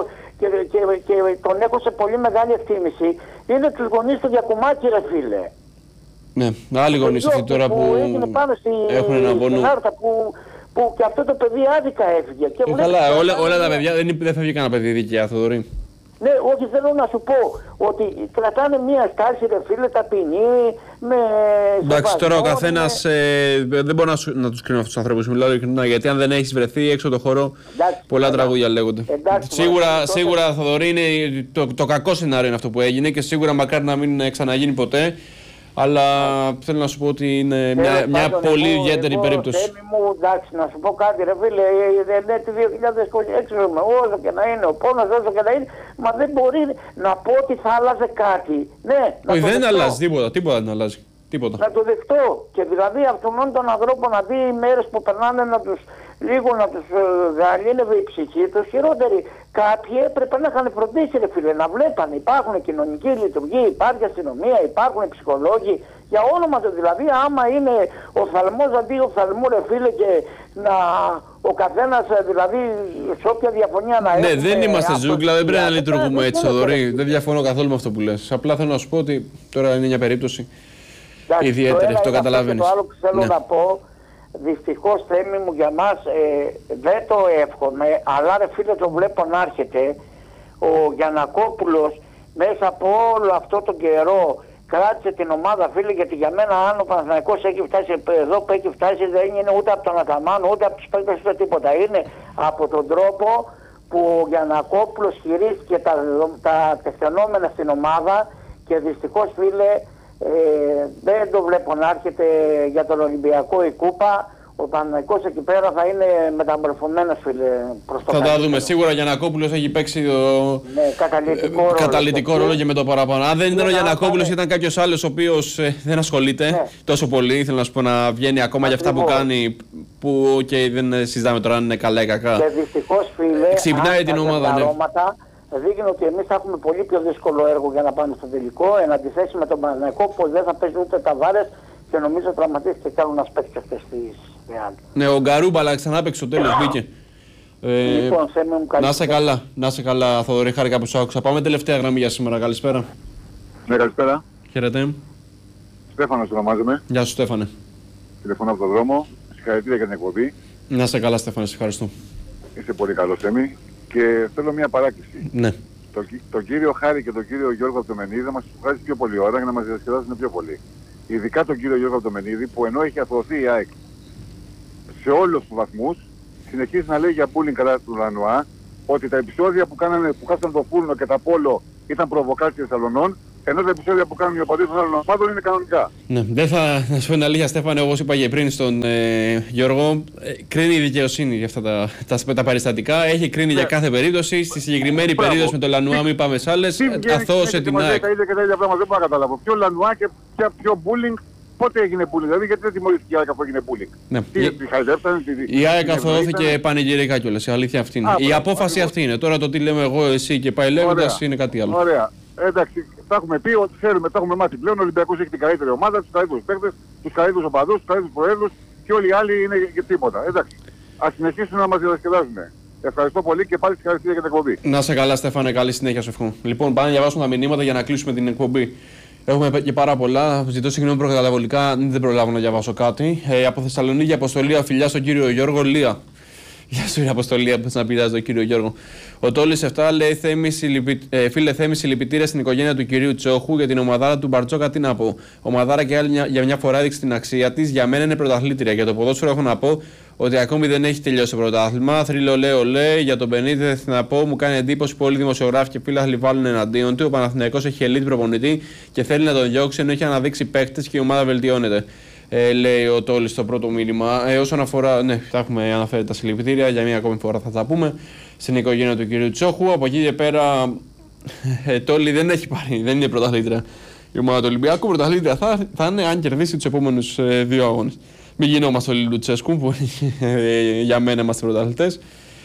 τον έχω σε πολύ μεγάλη εκτίμηση. Είναι τους γονείς του Γιακουμάκη, ρε φίλε. Ναι, άλλοι γονείς αυτοί τώρα που έχουν ένα πόνο. Που και αυτό το παιδί άδικα έφυγε. Καλά, όλα τα παιδιά δεν φεύγει κανένα παιδί δικιά, Θοδωρή. Ναι, όχι, θέλω να σου πω ότι κρατάνε μια στάση, ρε φίλε, ταπεινή, με... Εντάξει, τώρα ο καθένας δεν μπορώ να τους κρίνω αυτούς τους ανθρώπους, μιλάω ειλικρινά, γιατί αν δεν έχεις βρεθεί έξω το χώρο, πολλά τραγούδια λέγονται. Σίγουρα, Θοδωρή, είναι το κακό σενάριο είναι αυτό που έγινε και σίγουρα μακάρι να μην ξαναγίνει ποτέ. Αλλά θέλω να σου πω ότι είναι μια πολύ ιδιαίτερη περίπτωση. Μου, εντάξει, να σου πω κάτι, ρε φίλε, το 2026 όσο και να είναι, ο πόνος όσο και να είναι, μα δεν μπορεί να πω ότι θα άλλαζε κάτι. Ναι, όχι, δεν αλλάζει τίποτα δεν αλλάζει. Τίποτα. Να το δεχτώ. Και δηλαδή αυτόν τον ανθρώπων αντί οι μέρες που περνάνε να τους γαλήνευε η ψυχή τους, χειρότεροι. Κάποιοι έπρεπε να είχαν φροντίσει, ρε φίλε, να βλέπανε. Υπάρχουν κοινωνική λειτουργία, υπάρχει αστυνομία, υπάρχουν ψυχολόγοι. Για όνομα του δηλαδή, άμα είναι οφθαλμός αντί οφθαλμού, ρε φίλε, και να ο καθένας δηλαδή σε όποια διαφωνία να έχει. Ναι, δεν είμαστε ζούγκλα, δεν πρέπει να λειτουργούμε έτσι, Θοδωρή. Δεν διαφωνώ καθόλου με αυτό που λες. Απλά θέλω να σου πω ότι τώρα είναι μια περίπτωση ιδιαίτερη, αυτό καταλαβαίνεις. Το άλλο που θέλω να πω, δυστυχώς Θέμη μου για μας δεν το εύχομαι, αλλά ρε φίλε το βλέπω να έρχεται. Ο Γιαννακόπουλος μέσα από όλο αυτό τον καιρό κράτησε την ομάδα, φίλε, γιατί για μένα αν ο Παναθηναϊκός έχει φτάσει εδώ που έχει φτάσει δεν είναι ούτε από τον Αταμάνο ούτε από τους παίκτες ούτε τίποτα. Είναι από τον τρόπο που ο Γιαννακόπουλος χειρίστηκε τα τεκτενόμενα στην ομάδα και δυστυχώς, φίλε, δεν το βλέπω να έρχεται για τον Ολυμπιακό η κούπα. Ο Παναθηναϊκός εκεί πέρα θα είναι μεταμορφωμένος, φίλε, προς το θα τα δούμε. Σίγουρα ο Γιαννακόπουλος έχει παίξει καταλυτικό ρόλο και με το παραπάνω. Αν δεν ήταν ο Γιαννακόπουλος, ήταν κάποιος άλλος ο οποίος δεν ασχολείται τόσο πολύ. Θέλω να σου πω να βγαίνει ακόμα για αυτά που κάνει, που και δεν συζητάμε τώρα αν είναι καλά ή κακά. Και δυστυχώς, φίλε, ξυπνάει την ομάδα. Δείχνει ότι εμείς θα έχουμε πολύ πιο δύσκολο έργο για να πάμε στο τελικό, εν αντιθέσει με τον Παναθηναϊκό, πως δεν θα παίζουν ούτε τα βάρες και νομίζω τραυματίστηκε κι άλλο να παίξει αυτές τις Ρεάλ. Ναι, ο Γκαρούμπαλα ξανά παίξει στο τέλος, μπήκε. Λοιπόν, να σε καλά, Θοδωρή, χάρηκα που σου άκουσα. Πάμε τελευταία γραμμή για σήμερα. Καλησπέρα. Ναι, καλησπέρα. Χαίρετε. Στέφανος ονομάζομαι. Γεια σου, Στέφανε. Τηλεφωνώ από τον δρόμο. Συγχαρητήρια για την εκπομπή. Να σε καλά, Στέφανε, σε ευχαριστώ. Είσαι πολύ καλός, Θέμη. Και θέλω μια παράκληση. Ναι. τον κύριο Χάρη και τον κύριο Γιώργο Αυτομενίδη θα μας βγάζει πιο πολύ ώρα για να μας διασκεδάσουν πιο πολύ. Ειδικά τον κύριο Γιώργο Αυτομενίδη που ενώ έχει αθωωθεί η ΑΕΚ σε όλους τους βαθμούς, συνεχίζει να λέει για bullying κατά του Λανουά, ότι τα επεισόδια που χάσαν το Φούρνο και τα Πόλο ήταν προβοκάτσιες αλωνών, ενώ τα επεισόδια που κάνουν οι οπαδοί των άλλων ομάδων είναι κανονικά. Ναι, δεν θα σου πω την αλήθεια, Στέφανε, όπως είπα και πριν στον Γιώργο, κρίνει η δικαιοσύνη για αυτά τα περιστατικά. Έχει κρίνει για κάθε περίπτωση. Στη συγκεκριμένη περίπτωση με τον Λανουά, μην πάμε σε άλλες, αθώωσε την ΑΕΚ. Τα ίδια και τα ίδια πράγματα, δεν μπορώ να καταλάβω. Ποιο Λανουά και ποιο bullying. Πότε έγινε bullying, δηλαδή γιατί δεν τιμωρήθηκε η ΑΕΚ αφού έγινε bullying. Ναι. Η ΑΕΚ αθωώθηκε πανηγυρικά κιόλας, η αλήθεια αυτή είναι. Η απόφαση αυτή είναι. Τώρα το τι λέμε εγώ, εσύ και πάει λέγοντας είναι κάτι άλλο. Ωραία. Εντάξει, τα έχουμε πει ότι ξέρουμε, τα έχουμε μάθει πλέον. Ο Ολυμπιακός έχει την καλύτερη ομάδα, τους καλύτερους παίκτες, τους καλύτερους οπαδούς, τους καλύτερους προέδρους και όλοι οι άλλοι είναι για τίποτα. Εντάξει. Ας συνεχίσουν να μας διασκεδάζουν. Ευχαριστώ πολύ και πάλι συγχαρητήρια για την εκπομπή. Να σε καλά, Στέφανε, καλή συνέχεια σου ευχόμαι. Λοιπόν, πάμε να διαβάσουμε τα μηνύματα για να κλείσουμε την εκπομπή. Έχουμε και πάρα πολλά. Ζητώ συγγνώμη προκαταβολικά, δεν προλάβω να διαβάσω κάτι. Από Θεσσαλονίκη, αποστολή φιλιά στον κύριο Γιώργο Λία. Γεια σου, η αποστολή που να πειράζει τον κύριο Γιώργο. Ο Τόλης 7 λέει: Φίλε Θέμη, συλληπιτήρια στην οικογένεια του κυρίου Τσόχου για την ομαδάρα του Μπαρτζόκα. Τι να πω. Ομαδάρα και άλλη για μια φορά έδειξε την αξία τη. Για μένα είναι πρωταθλήτρια. Για το ποδόσφαιρο έχω να πω ότι ακόμη δεν έχει τελειώσει το πρωτάθλημα. Θρύλο λέει για τον Πενίδη, να πω, μου κάνει εντύπωση που όλοι οι δημοσιογράφοι και φίλαθλοι βάλουν εναντίον του. Ο Παναθηναϊκός έχει ελίτ προπονητή και θέλει να τον διώξει ενώ έχει αναδείξει παίκτες και η ομάδα βελτιώνεται. Λέει ο Τόλης στο πρώτο μήνυμα. Όσον αφορά, ναι, τα έχουμε αναφέρει τα συλληπιτήρια, για μία ακόμη φορά θα τα πούμε. Στην οικογένεια του κυρίου Τσόχου. Από εκεί και πέρα, Τόλη δεν έχει πάρει, δεν είναι πρωταθλήτρια η ομάδα του Ολυμπιακού. Πρωταθλήτρια θα είναι αν κερδίσει τους επόμενους 2 αγώνες. Μην γινόμαστε όλοι Λουτσέσκου, που για μένα είμαστε πρωταθλητές.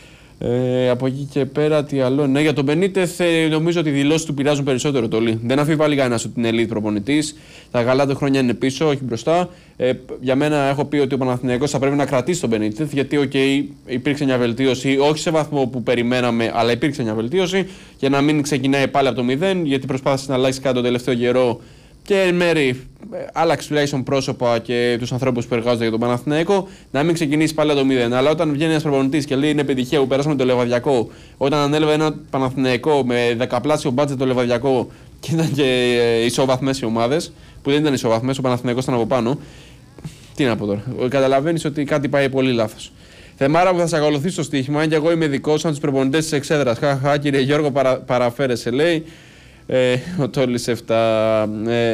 Από εκεί και πέρα, τι άλλο. Ναι, για τον Μπενίτεθ νομίζω ότι οι δηλώσεις του πειράζουν περισσότερο το Λί. Δεν αφιβάλλει κανένας ότι είναι elite προπονητής. Τα καλά του χρόνια είναι πίσω, όχι μπροστά. Για μένα έχω πει ότι ο Παναθηναϊκός θα πρέπει να κρατήσει τον Μπενίτεθ, γιατί υπήρξε μια βελτίωση, όχι σε βαθμό που περιμέναμε, αλλά υπήρξε μια βελτίωση. Για να μην ξεκινάει πάλι από το 0, γιατί προσπάθησε να αλλάξει κάτι τον τελευταίο καιρό. Και εν μέρει άλλαξε τουλάχιστον πρόσωπα και τους ανθρώπους που εργάζονται για τον Παναθηναϊκό, να μην ξεκινήσει πάλι από το 0. Αλλά όταν βγαίνει ένας προπονητής και λέει είναι επιτυχία που πέρασαμε το Λεβαδιακό, όταν ανέλαβε ένα Παναθηναϊκό με δεκαπλάσιο μπάτζετ το Λεβαδιακό και ήταν και ισοβαθμές οι ομάδες, που δεν ήταν ισοβαθμές, ο Παναθηναϊκός ήταν από πάνω. Τι να πω τώρα. Καταλαβαίνεις ότι κάτι πάει πολύ λάθος. Θεμάρα που θα σε ακολουθεί στο στοίχημα, αν και εγώ είμαι ειδικός σαν τους προπονητές της Εξέδρας. Χαχα, κύριε Γιώργο, παραφέρεσαι, λέει. Ο Τόλης 7.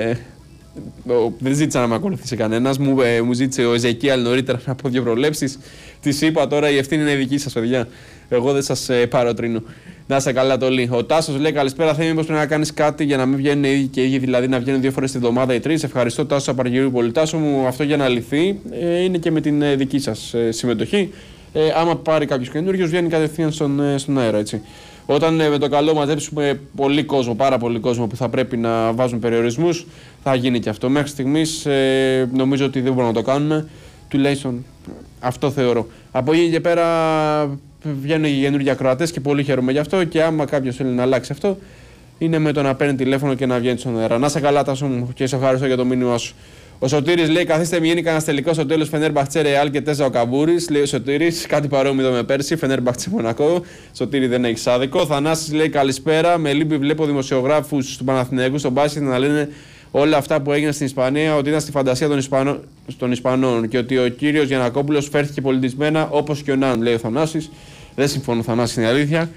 Δεν ζήτησα να με ακολουθήσει κανένας. Μου ζήτησε ο Εζεκίαλ νωρίτερα να πω 2 προβλέψεις. Της είπα τώρα η ευθύνη είναι δική σας, παιδιά. Εγώ δεν σας παροτρύνω. Να είσαι καλά, Τόλη. Ο Τάσος λέει: Καλησπέρα, Θέμη. Μήπως πρέπει να κάνεις κάτι για να μην βγαίνουν οι ίδιοι και οι ίδιοι, δηλαδή να βγαίνουν 2 φορές τη βδομάδα ή 3. Ευχαριστώ, Τάσο Απαργυρούπολη. Τάσο μου, αυτό για να λυθεί είναι και με την δική σας συμμετοχή. Άμα πάρει κάποιος καινούριος, βγαίνει κατευθείαν στον αέρα, έτσι. Όταν με το καλό μαζέψουμε πολύ κόσμο, πάρα πολύ κόσμο που θα πρέπει να βάζουν περιορισμούς, θα γίνει και αυτό. Μέχρι στιγμής νομίζω ότι δεν μπορούμε να το κάνουμε. Τουλάχιστον αυτό θεωρώ. Από εκεί και πέρα βγαίνουν οι καινούργιοι ακροατές και πολύ χαίρομαι γι' αυτό. Και άμα κάποιος θέλει να αλλάξει αυτό, είναι με το να παίρνει τηλέφωνο και να βγαίνει στον αέρα. Να σε καλά, Τάσο μου, και σε ευχαριστώ για το μήνυμά σου. Ο Σωτήρης λέει: Καθίστε, μην γίνει κανένα τελικό στο τέλος Φενέρμπαχτσε Ρεάλ και 4 ο Καμπούρης. Λέει ο Σωτήρης: Κάτι παρόμοιο με πέρσι. Φενέρμπαχτσε Μονακό. Σωτήρη δεν έχει άδικο. Θανάσης λέει: Καλησπέρα. Με λύπη βλέπω δημοσιογράφους του Παναθηναϊκού στον μπάσκετ να λένε όλα αυτά που έγιναν στην Ισπανία ότι ήταν στη φαντασία των Ισπανών και ότι ο κύριος Γιαννακόπουλος φέρθηκε πολιτισμένα όπως και ο Ναν. Λέει ο Θανάσης. Δεν συμφωνώ, Θανάση, είναι αλήθεια.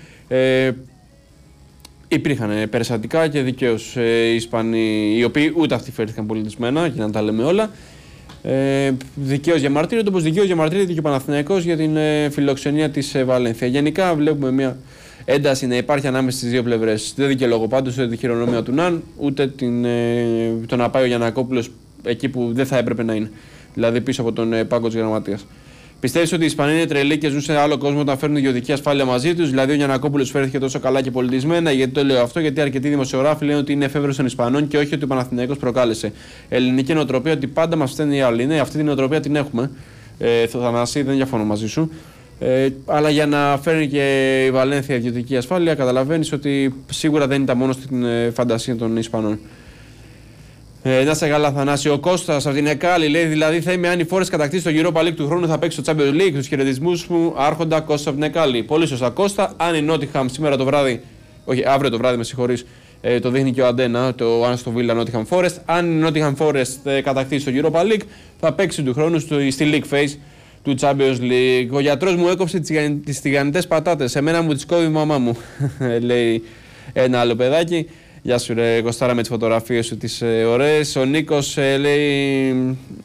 Υπήρχαν περιστατικά και δικαίως οι Ισπανοί, οι οποίοι ούτε αυτοί φέρθηκαν πολιτισμένα, για να τα λέμε όλα. Δικαίως διαμαρτύρονται, όπως δικαίως διαμαρτύρεται και ο Παναθηναϊκός για την φιλοξενία της Βαλένθια. Γενικά βλέπουμε μια ένταση να υπάρχει ανάμεσα στις 2 πλευρές. Δεν δικαιολογώ πάντως ούτε τη χειρονομία του Ναν, ούτε το να πάει ο Γιαννακόπουλος εκεί που δεν θα έπρεπε να είναι. Δηλαδή πίσω από τον πάγκο της Γραμματείας. Πιστεύεις ότι οι Ισπανοί είναι τρελοί και ζουν σε άλλο κόσμο όταν φέρνουν ιδιωτική ασφάλεια μαζί τους? Δηλαδή, ο Γιαννακόπουλος φέρθηκε τόσο καλά και πολιτισμένα. Γιατί το λέω αυτό? Γιατί αρκετοί δημοσιογράφοι λένε ότι είναι εφεύρεση των Ισπανών και όχι ότι ο Παναθηναϊκός προκάλεσε. Ελληνική νοοτροπία ότι πάντα μας φταίνουν οι άλλοι. Ναι, αυτή την νοοτροπία την έχουμε. Θανάση, δεν διαφωνώ μαζί σου. Αλλά για να φέρνει και η Βαλένθια ιδιωτική ασφάλεια, καταλαβαίνεις ότι σίγουρα δεν ήταν μόνο στην φαντασία των Ισπανών. Να είσαι καλά, Θανάση. Ο Κώστας από την Εκάλη λέει: Δηλαδή, Θέμη, αν οι Φόρες κατακτήσει το Europa League του χρόνου, θα παίξει στο Champions League. Τους χαιρετισμούς μου, Άρχοντα Κώστα από την Εκάλη. Πολύ σωστά, Κώστα. Αν η Νότιχαμ σήμερα το βράδυ όχι, αύριο το βράδυ, με συγχωρείς, το δείχνει και ο Αντένα, το Aston Villa Nottingham Forest. Αν η Nottingham Forest κατακτήσει το Europa League, θα παίξει του χρόνου στη League Phase του Champions League. Ο γιατρός μου έκοψε τις τηγανιτές πατάτες. Εμένα μου τις κόβει η μαμά μου, λέει ένα άλλο παιδάκι. Γεια σου ρε Κωστάρα, με τις φωτογραφίες σου τις ωραίες. Ο Νίκος λέει...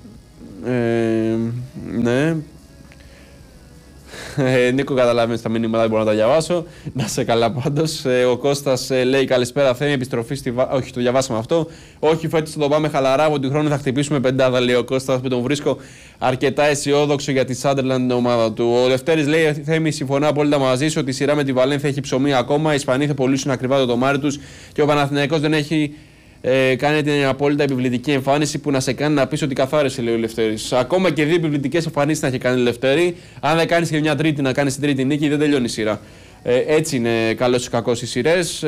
ναι... Νίκο, καταλαβαίνεις τα μηνύματα, δεν μπορώ να τα διαβάσω. Να σε καλά πάντως. Ο Κώστας λέει καλησπέρα Θέμη, επιστροφή στη όχι, το διαβάσαμε αυτό. Όχι, φέτος θα το πάμε χαλαρά, από την χρόνο θα χτυπήσουμε πεντάδα, λέει ο Κώστας, που τον βρίσκω αρκετά αισιόδοξο για τη Σάντερλαντ την ομάδα του. Ο Λευτέρης λέει Θέμη, συμφωνώ απόλυτα μαζί σου ότι η σειρά με τη Βαλένθια έχει ψωμί ακόμα. Οι Ισπανοί θα πωλήσουν ακριβά το τομάρι τους και ο Παναθηναϊκός δεν έχει κάνει την απόλυτα επιβλητική εμφάνιση που να σε κάνει να πεις ότι καθάρισε, λέει ο Λευτέρης. Ακόμα και δύο επιβλητικές εμφανίσεις να έχει κάνει ο Λευτέρη. Αν δεν κάνεις και μια τρίτη, να κάνεις την τρίτη νίκη, δεν τελειώνει η σειρά. Έτσι είναι καλός ή κακός οι σειρές.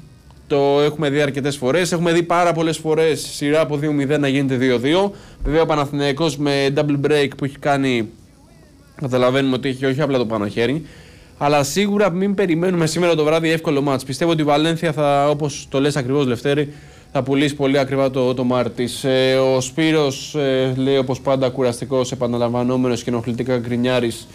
Το έχουμε δει αρκετές φορές. Έχουμε δει πάρα πολλές φορές σειρά από 2-0 να γίνεται 2-2. Βέβαια ο Παναθηναϊκός με double break που έχει κάνει, καταλαβαίνουμε ότι έχει όχι απλά το πάνω χέρι. Αλλά σίγουρα μην περιμένουμε σήμερα το βράδυ εύκολο μάτς. Πιστεύω ότι η Βαλένθια θα, όπως το λες ακριβώς Λευτέρη, θα πουλήσει πολύ ακριβά το μάρ της. Ο Σπύρος λέει όπως πάντα κουραστικός, επαναλαμβανόμενος και ενοχλητικά γκρινιάρης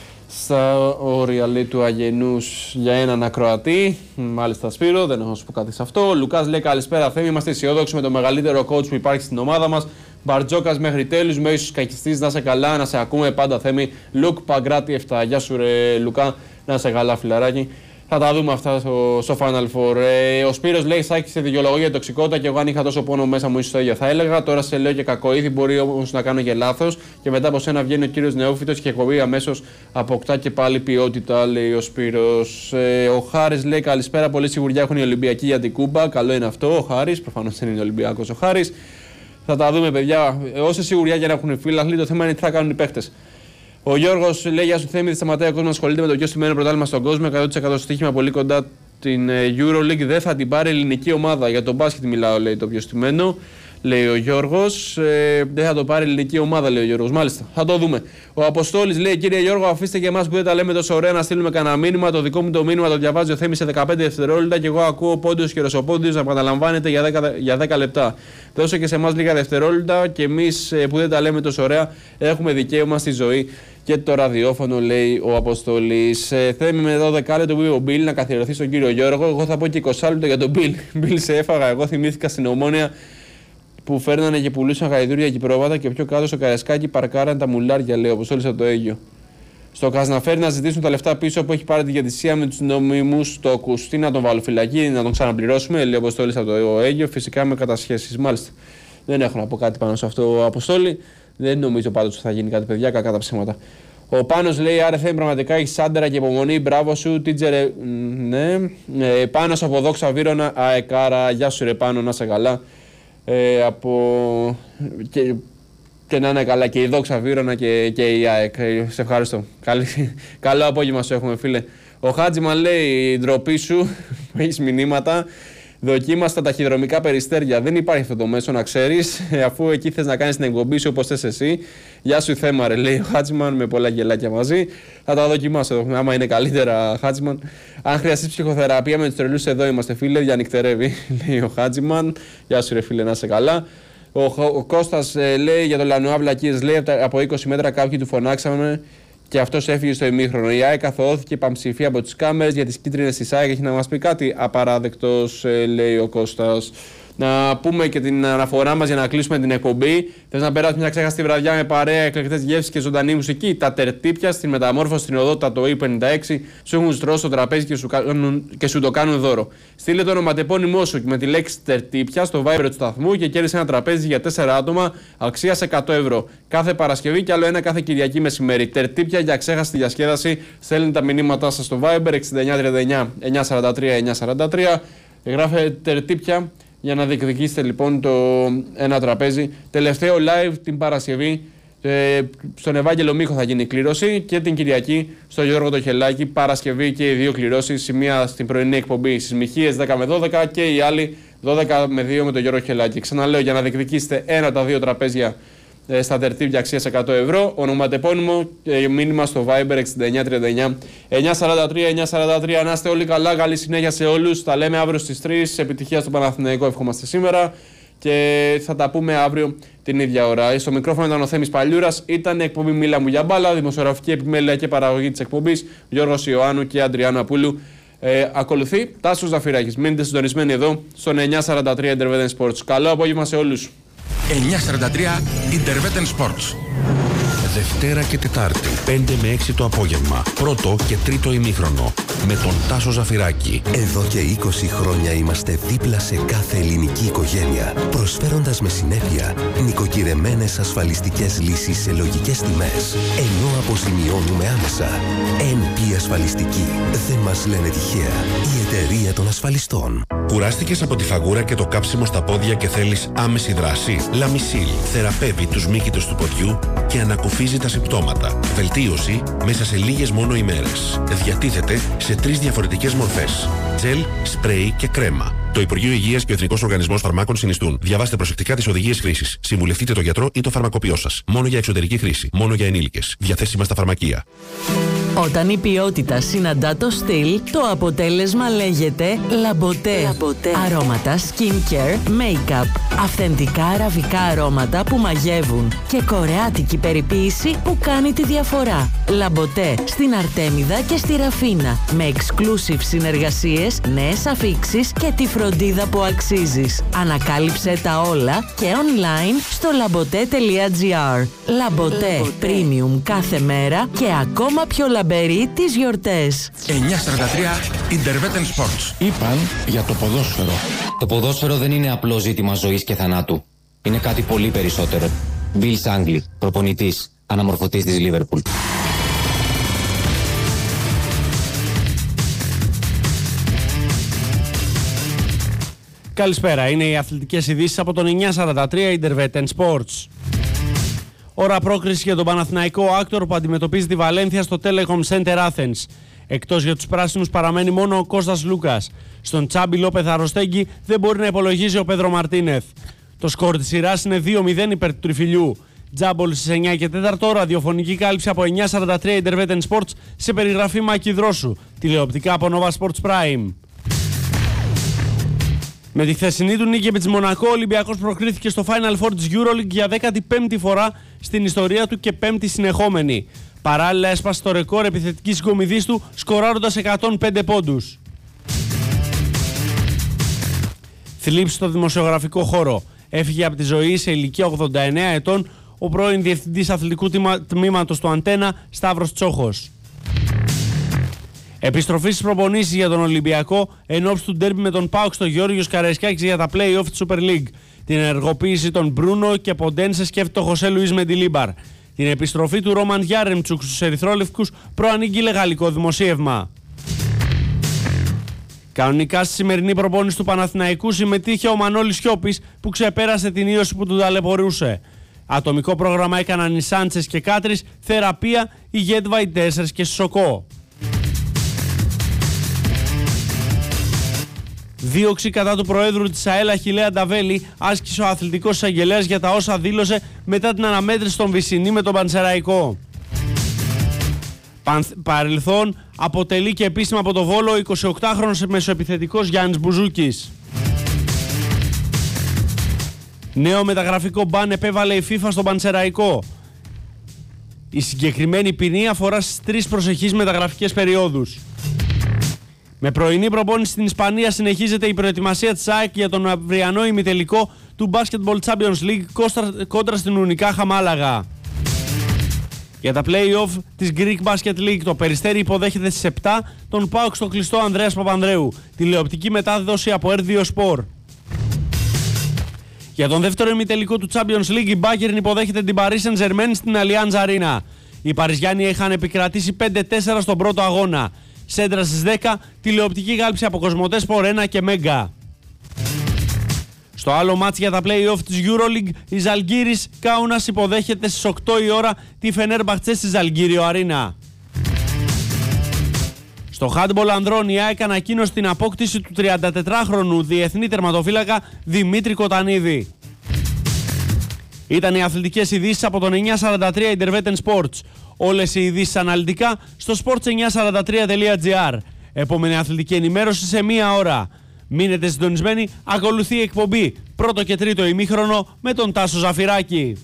στα όρια λέει του αγενούς για έναν ακροατή. Μάλιστα Σπύρο, δεν έχω να σου πω κάτι σε αυτό. Ο Λουκάς λέει καλησπέρα Θέμη, είμαστε αισιόδοξοι με το μεγαλύτερο coach που υπάρχει στην ομάδα μας. Μπαρτζόκας μέχρι τέλους, με ίσως κακιστής, να σε καλά, να σε ακούμε πάντα Θέμη. Λουκ Παγκράτη 7, γεια σου ρε Λουκά, να σε καλά φιλαράκι. Θα τα δούμε αυτά στο Final Four. Ο Σπύρος λέει: Σάκη σε δικαιολογία για τοξικότητα και εγώ αν είχα τόσο πόνο μέσα μου, ίσως το ίδιο θα έλεγα. Τώρα σε λέω και κακοήθη, μπορεί όμως να κάνω και λάθος. Και μετά από σένα βγαίνει ο κύριος Νεόφυτος και η εκπομπή αμέσως αποκτά και πάλι ποιότητα, λέει ο Σπύρος. Ο Χάρης λέει: Καλησπέρα, πολύ σιγουριά έχουν οι Ολυμπιακοί για την Κούμπα. Καλό είναι αυτό. Ο Χάρης, προφανώς δεν είναι Ολυμπιακός ο Χάρης. Θα τα δούμε, παιδιά. Όση σιγουριά για να έχουν φίλαθλοι, το θέμα είναι τι θα κάνουν οι παίχτες. Ο Γιώργος λέει: Γεια σου Θέμη, δεν σταματάει ο κόσμος να ασχολείται με το πιο στημένο πρωτάθλημα στον κόσμο. 100% στοίχημα πολύ κοντά την EuroLeague. Δεν θα την πάρει η ελληνική ομάδα. Για τον μπάσκετ μιλάω, λέει το πιο στημένο. Λέει ο Γιώργος. Δεν θα το πάρει η ελληνική ομάδα, λέει ο Γιώργος. Μάλιστα, θα το δούμε. Ο Αποστόλης λέει: Κύριε Γιώργο, αφήστε και εμάς που δεν τα λέμε τόσο ωραία να στείλουμε κανένα μήνυμα. Το δικό μου το μήνυμα το διαβάζει ο Θέμης σε 15 δευτερόλεπτα και εγώ ακούω πόντους και ρωσοπόντους να επαναλαμβάνετε για 10 λεπτά. Δώσε και σε εμάς λίγα δευτερόλεπτα και εμείς που δεν τα λέμε τόσο ωραία έχουμε δικαίωμα στη ζωή και το ραδιόφωνο, λέει ο Αποστολής. Θέμη με 12 λεπτό που είπε ο Μπιλ να καθιερωθεί στον κύριο Γιώργο. Εγώ θα πω και 20 λεπτό για τον Μπιλ. Μπιλ σε έφαγα. Εγώ θυμήθηκα στην Ομόνια που φέρνανε και πουλούσαν γαϊδούρια και πρόβατα και πιο κάτω στο Καρεσκάκι παρκάραν τα μουλάρια, λέει ο Αποστολής από το Αίγιο. Στο Κασναφέρι να ζητήσουν τα λεφτά πίσω που έχει πάρει τη διαιτησία με τους νόμιμους τόκους. Τι να τον βάλω φυλακή, να τον ξαναπληρώσουμε, λέει ο Αποστολής από το Αίγιο. Φυσικά με κατασχέσεις. Μάλιστα. Δεν έχω να πω κάτι πάνω σε αυτό, ο Αποστόλη. Δεν νομίζω πάντως ότι θα γίνει κάτι, παιδιά, κακά τα ψέματα. Ο Πάνος λέει: Άρε Θέμη, πραγματικά έχει άντερα και υπομονή. Μπράβο σου, τίτζερε. Ναι. Πάνος από Δόξα Βύρωνα, αεκάρα. Γεια σου, ρε Πάνο, να είσαι καλά. Και να είναι καλά και η Δόξα Βύρωνα και η ΑΕΚ. Σε ευχαριστώ. Καλό απόγευμα σου έχουμε, φίλε. Ο Χάτζιμαν λέει: Ντροπή σου, έχεις μηνύματα. Δοκίμαστα ταχυδρομικά περιστέρια. Δεν υπάρχει αυτό το μέσο, να ξέρεις, αφού εκεί θες να κάνεις την εκπομπή σου όπως θες εσύ. Γεια σου, Θέμα, ρε, λέει ο Χάτσιμαν με πολλά γελάκια μαζί. Θα τα δοκιμάσω, άμα είναι καλύτερα, Χάτσιμαν. Αν χρειαστεί ψυχοθεραπεία με τους τρελούς, εδώ είμαστε, φίλε. Διανυκτερεύει, λέει ο Χάτσιμαν. Γεια σου, ρε, φίλε, να είσαι καλά. Ο Κώστας λέει για το Λανουά βλακίες, λέει από 20 μέτρα κάποιοι του φωνάξαμε. Και αυτός έφυγε στο ημίχρονο. Η ΑΕΚ αθωώθηκε πανψηφία από τις κάμερες για τις κίτρινες της ΑΕΚ. Έχει να μας πει κάτι απαράδεκτος, λέει ο Κώστας. Να πούμε και την αναφορά μας για να κλείσουμε την εκπομπή. Θες να περάσεις μια ξέχαστη βραδιά με παρέα, εκλεκτές γεύσεις και ζωντανή μουσική? Τα τερτύπια στην μεταμόρφωση στην οδότητα το E56 σου έχουν στρώσει στο τραπέζι και σου το κάνουν δώρο. Στείλε το ονοματεπώνυμό σου με τη λέξη τερτύπια στο Viber του σταθμού και κέρδισε ένα τραπέζι για 4 άτομα αξίας 100 ευρώ. Κάθε Παρασκευή και άλλο ένα κάθε Κυριακή μεσημέρι. Τερτύπια για ξέχαστη διασκέδαση. Στέλνετε τα μηνύματά σας στο Viber 6939 943 943. Γράφετε τερτύπια για να διεκδικήσετε λοιπόν το ένα τραπέζι. Τελευταίο live την Παρασκευή στον Ευάγγελο Μίχο θα γίνει η κλήρωση και την Κυριακή στο Γιώργο το Χελάκη. Παρασκευή και οι δύο κληρώσεις. Η μία στην πρωινή εκπομπή στις Μιχίες 10 με 12 και η άλλη 12 με 2 με τον Γιώργο Χελάκη. Ξαναλέω, για να διεκδικήσετε ένα από τα δύο τραπέζια στα τερτύπια αξίας 100 ευρώ. Ονοματεπώνυμο και μήνυμα στο Viber 6939 943 943. Να είστε όλοι καλά, καλή συνέχεια σε όλους. Τα λέμε αύριο στις 3. Επιτυχία στο Παναθηναϊκό, ευχόμαστε σήμερα. Και θα τα πούμε αύριο την ίδια ώρα. Στο μικρόφωνο ήταν ο Θέμης Παλιούρας. Ήταν η εκπομπή Μίλα μου για μπάλα. Δημοσιογραφική επιμέλεια και παραγωγή της εκπομπής Γιώργος Ιωάννου και Αντριάννα Απούλου. Ακολουθεί Τάσος Ζαφυράκης. Μείνετε συντονισμένοι εδώ στον 943 Interveten Sports. Καλό απόγευμα σε όλους. 943 Interveten Sports. Δευτέρα και Τετάρτη, 5 με 6 το απόγευμα. Πρώτο και τρίτο ημίχρονο. Με τον Τάσο Ζαφυράκη. Εδώ και 20 χρόνια είμαστε δίπλα σε κάθε ελληνική οικογένεια, προσφέροντας με συνέπεια νοικοκυρεμένες ασφαλιστικές λύσεις σε λογικές τιμές, ενώ αποζημιώνουμε άμεσα. NP Ασφαλιστική. Δεν μας λένε τυχαία. Η εταιρεία των ασφαλιστών. Κουράστηκες από τη φαγούρα και το κάψιμο στα πόδια και θέλεις άμεση δράση? Λαμισίλ θεραπεύει τους μύκητους του ποδιού και ανακουφίζει τα συμπτώματα. Βελτίωση μέσα σε λίγες μόνο ημέρες. Διατίθεται σε 3 διαφορετικές μορφές: τζελ, σπρέι και κρέμα. Το Υπουργείο Υγείας και ο Εθνικός Οργανισμός Φαρμάκων συνιστούν. Διαβάστε προσεκτικά τις οδηγίες χρήσης. Συμβουλευτείτε τον γιατρό ή το φαρμακοποιό σας. Μόνο για εξωτερική χρήση. Μόνο για ενήλικες. Διαθέσιμα στα φαρμακεία. Όταν η ποιότητα συναντά το στυλ, το αποτέλεσμα λέγεται Λαμποτέ. Αρώματα, skincare, make-up. Αυθεντικά αραβικά αρώματα που μαγεύουν και κορεάτικη περιποίηση που κάνει τη διαφορά. Λαμποτέ στην Αρτέμιδα και στη Ραφίνα. Με exclusive συνεργασίες, νέες αφίξεις και τη φροντίδα που αξίζεις. Ανακάλυψε τα όλα και online στο labote.gr. Λαμποτέ. Premium κάθε μέρα και ακόμα πιο λαμπερή τις γιορτές. 943 Interveten Sports. Είπαν για το ποδόσφαιρο. Το ποδόσφαιρο δεν είναι απλό ζήτημα ζωής και θανάτου. Είναι κάτι πολύ περισσότερο. Bill Shankly, προπονητής, αναμορφωτής της Liverpool. Καλησπέρα, είναι οι αθλητικές ειδήσεις από τον 943 Interveten Sports. Ώρα πρόκριση για τον Παναθηναϊκό Άκτορ που αντιμετωπίζει τη Βαλένθια στο Telecom Center Athens. Εκτός για τους πράσινους παραμένει μόνο ο Κώστας Λούκας. Στον Τσάμπι Λόπεθ Αροστέγγι δεν μπορεί να υπολογίζει ο Πέδρο Μαρτίνεθ. Το σκορ της σειράς είναι 2-0 υπέρ του Τριφυλιού. Τζάμπολ στις 9 και 4, ραδιοφωνική κάλυψη από 943 Interveten Sports σε περιγραφή Μάκη Δρόσου. Τηλεοπτικά από Nova Sports Prime. Με τη χθεσινή του νίκη επί της Μονακό, ο Ολυμπιακός προκρίθηκε στο Final Four της EuroLeague για 15η φορά στην ιστορία του και 5η συνεχόμενη. Παράλληλα έσπασε το ρεκόρ επιθετικής συγκομιδής του, σκοράροντας 105 πόντους. Θλίψη στο δημοσιογραφικό χώρο. Έφυγε από τη ζωή σε ηλικία 89 ετών ο πρώην διευθυντής αθλητικού τμήματος του Αντένα, Σταύρος Τσόχος. Επιστροφή στις προπονήσεις για τον Ολυμπιακό ενόψει του ντέρμπι με τον ΠΑΟΚ στο Γεώργιος Καραϊσκάκης για τα play-off της Super League. Την ενεργοποίηση των Μπρούνο και Ποντένσε σκέφτεται ο Χωσέ Λουίς Μεντιλίμπαρ. Την επιστροφή του Ρόμαν Γιάρεμτσουκ στους ερυθρόλευκους προανήγγειλε γαλλικό δημοσίευμα. Κανονικά στη σημερινή προπόνηση του Παναθηναϊκού συμμετείχε ο Μανώλης Σιώπης που ξεπέρασε την ίωση που του ταλαιπωρούσε. Ατομικό πρόγραμμα έκαναν οι Σάντσες και Κάτρις, θεραπεία, η Γέτβαϊ 4 και Σοκό. Δίωξη κατά του Προέδρου της ΑΕΛ Αχιλλέα Νταβέλη άσκησε ο αθλητικός εισαγγελέας για τα όσα δήλωσε μετά την αναμέτρηση των Βυσσινή με τον Πανσεραϊκό. Παρελθόν αποτελεί και επίσημα από το Βόλο 28χρονος μεσοεπιθετικός Γιάννης Μπουζούκης. Νέο μεταγραφικό μπαν επέβαλε η FIFA στον Πανσεραϊκό. Η συγκεκριμένη ποινή αφορά στις 3 προσεχείς μεταγραφικές περιόδους. Με πρωινή προπόνηση στην Ισπανία συνεχίζεται η προετοιμασία της ΑΕΚ για τον αυριανό ημιτελικό του Basketball Champions League κόντρα στην Ουνικάχα Μάλαγα. Για τα play-off της Greek Basket League το Περιστέρι υποδέχεται στις 7 τον ΠΑΟΚ στο κλειστό Ανδρέας Παπανδρέου. Τηλεοπτική μετάδοση από R2 Sport. Για τον δεύτερο ημιτελικό του Champions League η Bayern υποδέχεται την Paris Saint-Germain στην Allianz Arena. Οι Παριζιάνοι είχαν επικρατήσει 5-4 στον πρώτο αγώνα. Σέντρα στις 10, τηλεοπτική γάλψη από Κοσμοτέ Sport 1 και Μέγκα. Στο άλλο μάτς για τα play-off της EuroLeague, η Ζαλγκίρις Κάουνας υποδέχεται στις 8 η ώρα τη Φενέρμπαχτσε στη Ζαλγκίριο Αρίνα. Στο handball ανδρών η ΑΕΚ ανακοίνωσε την απόκτηση του 34χρονου διεθνή τερματοφύλακα Δημήτρη Κοτανίδη. Ήταν οι αθλητικές ειδήσεις από τον 943 Intervetten Sports. Όλες οι ειδήσεις αναλυτικά στο sports943.gr. Επόμενη αθλητική ενημέρωση σε 1 ώρα. Μείνετε συντονισμένοι, ακολουθεί η εκπομπή πρώτο και τρίτο ημίχρονο με τον Τάσο Ζαφυράκη.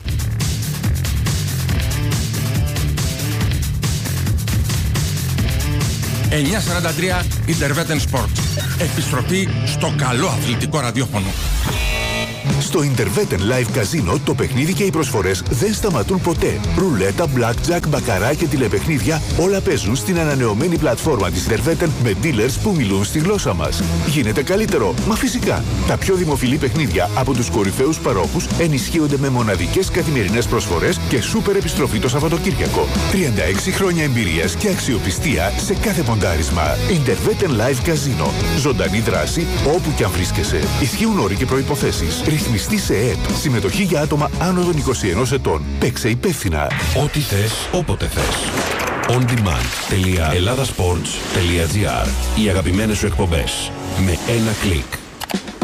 943 Intervetten Sports. Επιστροφή στο καλό αθλητικό ραδιόφωνο. Στο Intervetten Live Casino το παιχνίδι και οι προσφορές δεν σταματούν ποτέ. Ρουλέτα, blackjack, μπακαρά και τηλεπαιχνίδια όλα παίζουν στην ανανεωμένη πλατφόρμα της Intervetten με dealers που μιλούν στη γλώσσα μας. Γίνεται καλύτερο, μα φυσικά. Τα πιο δημοφιλή παιχνίδια από τους κορυφαίους παρόχους ενισχύονται με μοναδικές καθημερινές προσφορές και σούπερ επιστροφή το Σαββατοκύριακο. 36 χρόνια εμπειρίας και αξιοπιστία σε κάθε ποντάρισμα. Intervetten Live Casino. Ζωντανή δράση όπου και αν βρίσκεσαι. Ισχύουν όροι και προϋποθέσεις. Ρυθμιστή σε ΕΕΠ. Συμμετοχή για άτομα άνω των 21 ετών. Παίξε υπεύθυνα. Ό,τι θες, όποτε θες. ondemand.ελλάδασπορts.gr. Οι αγαπημένες σου εκπομπές. Με ένα κλικ.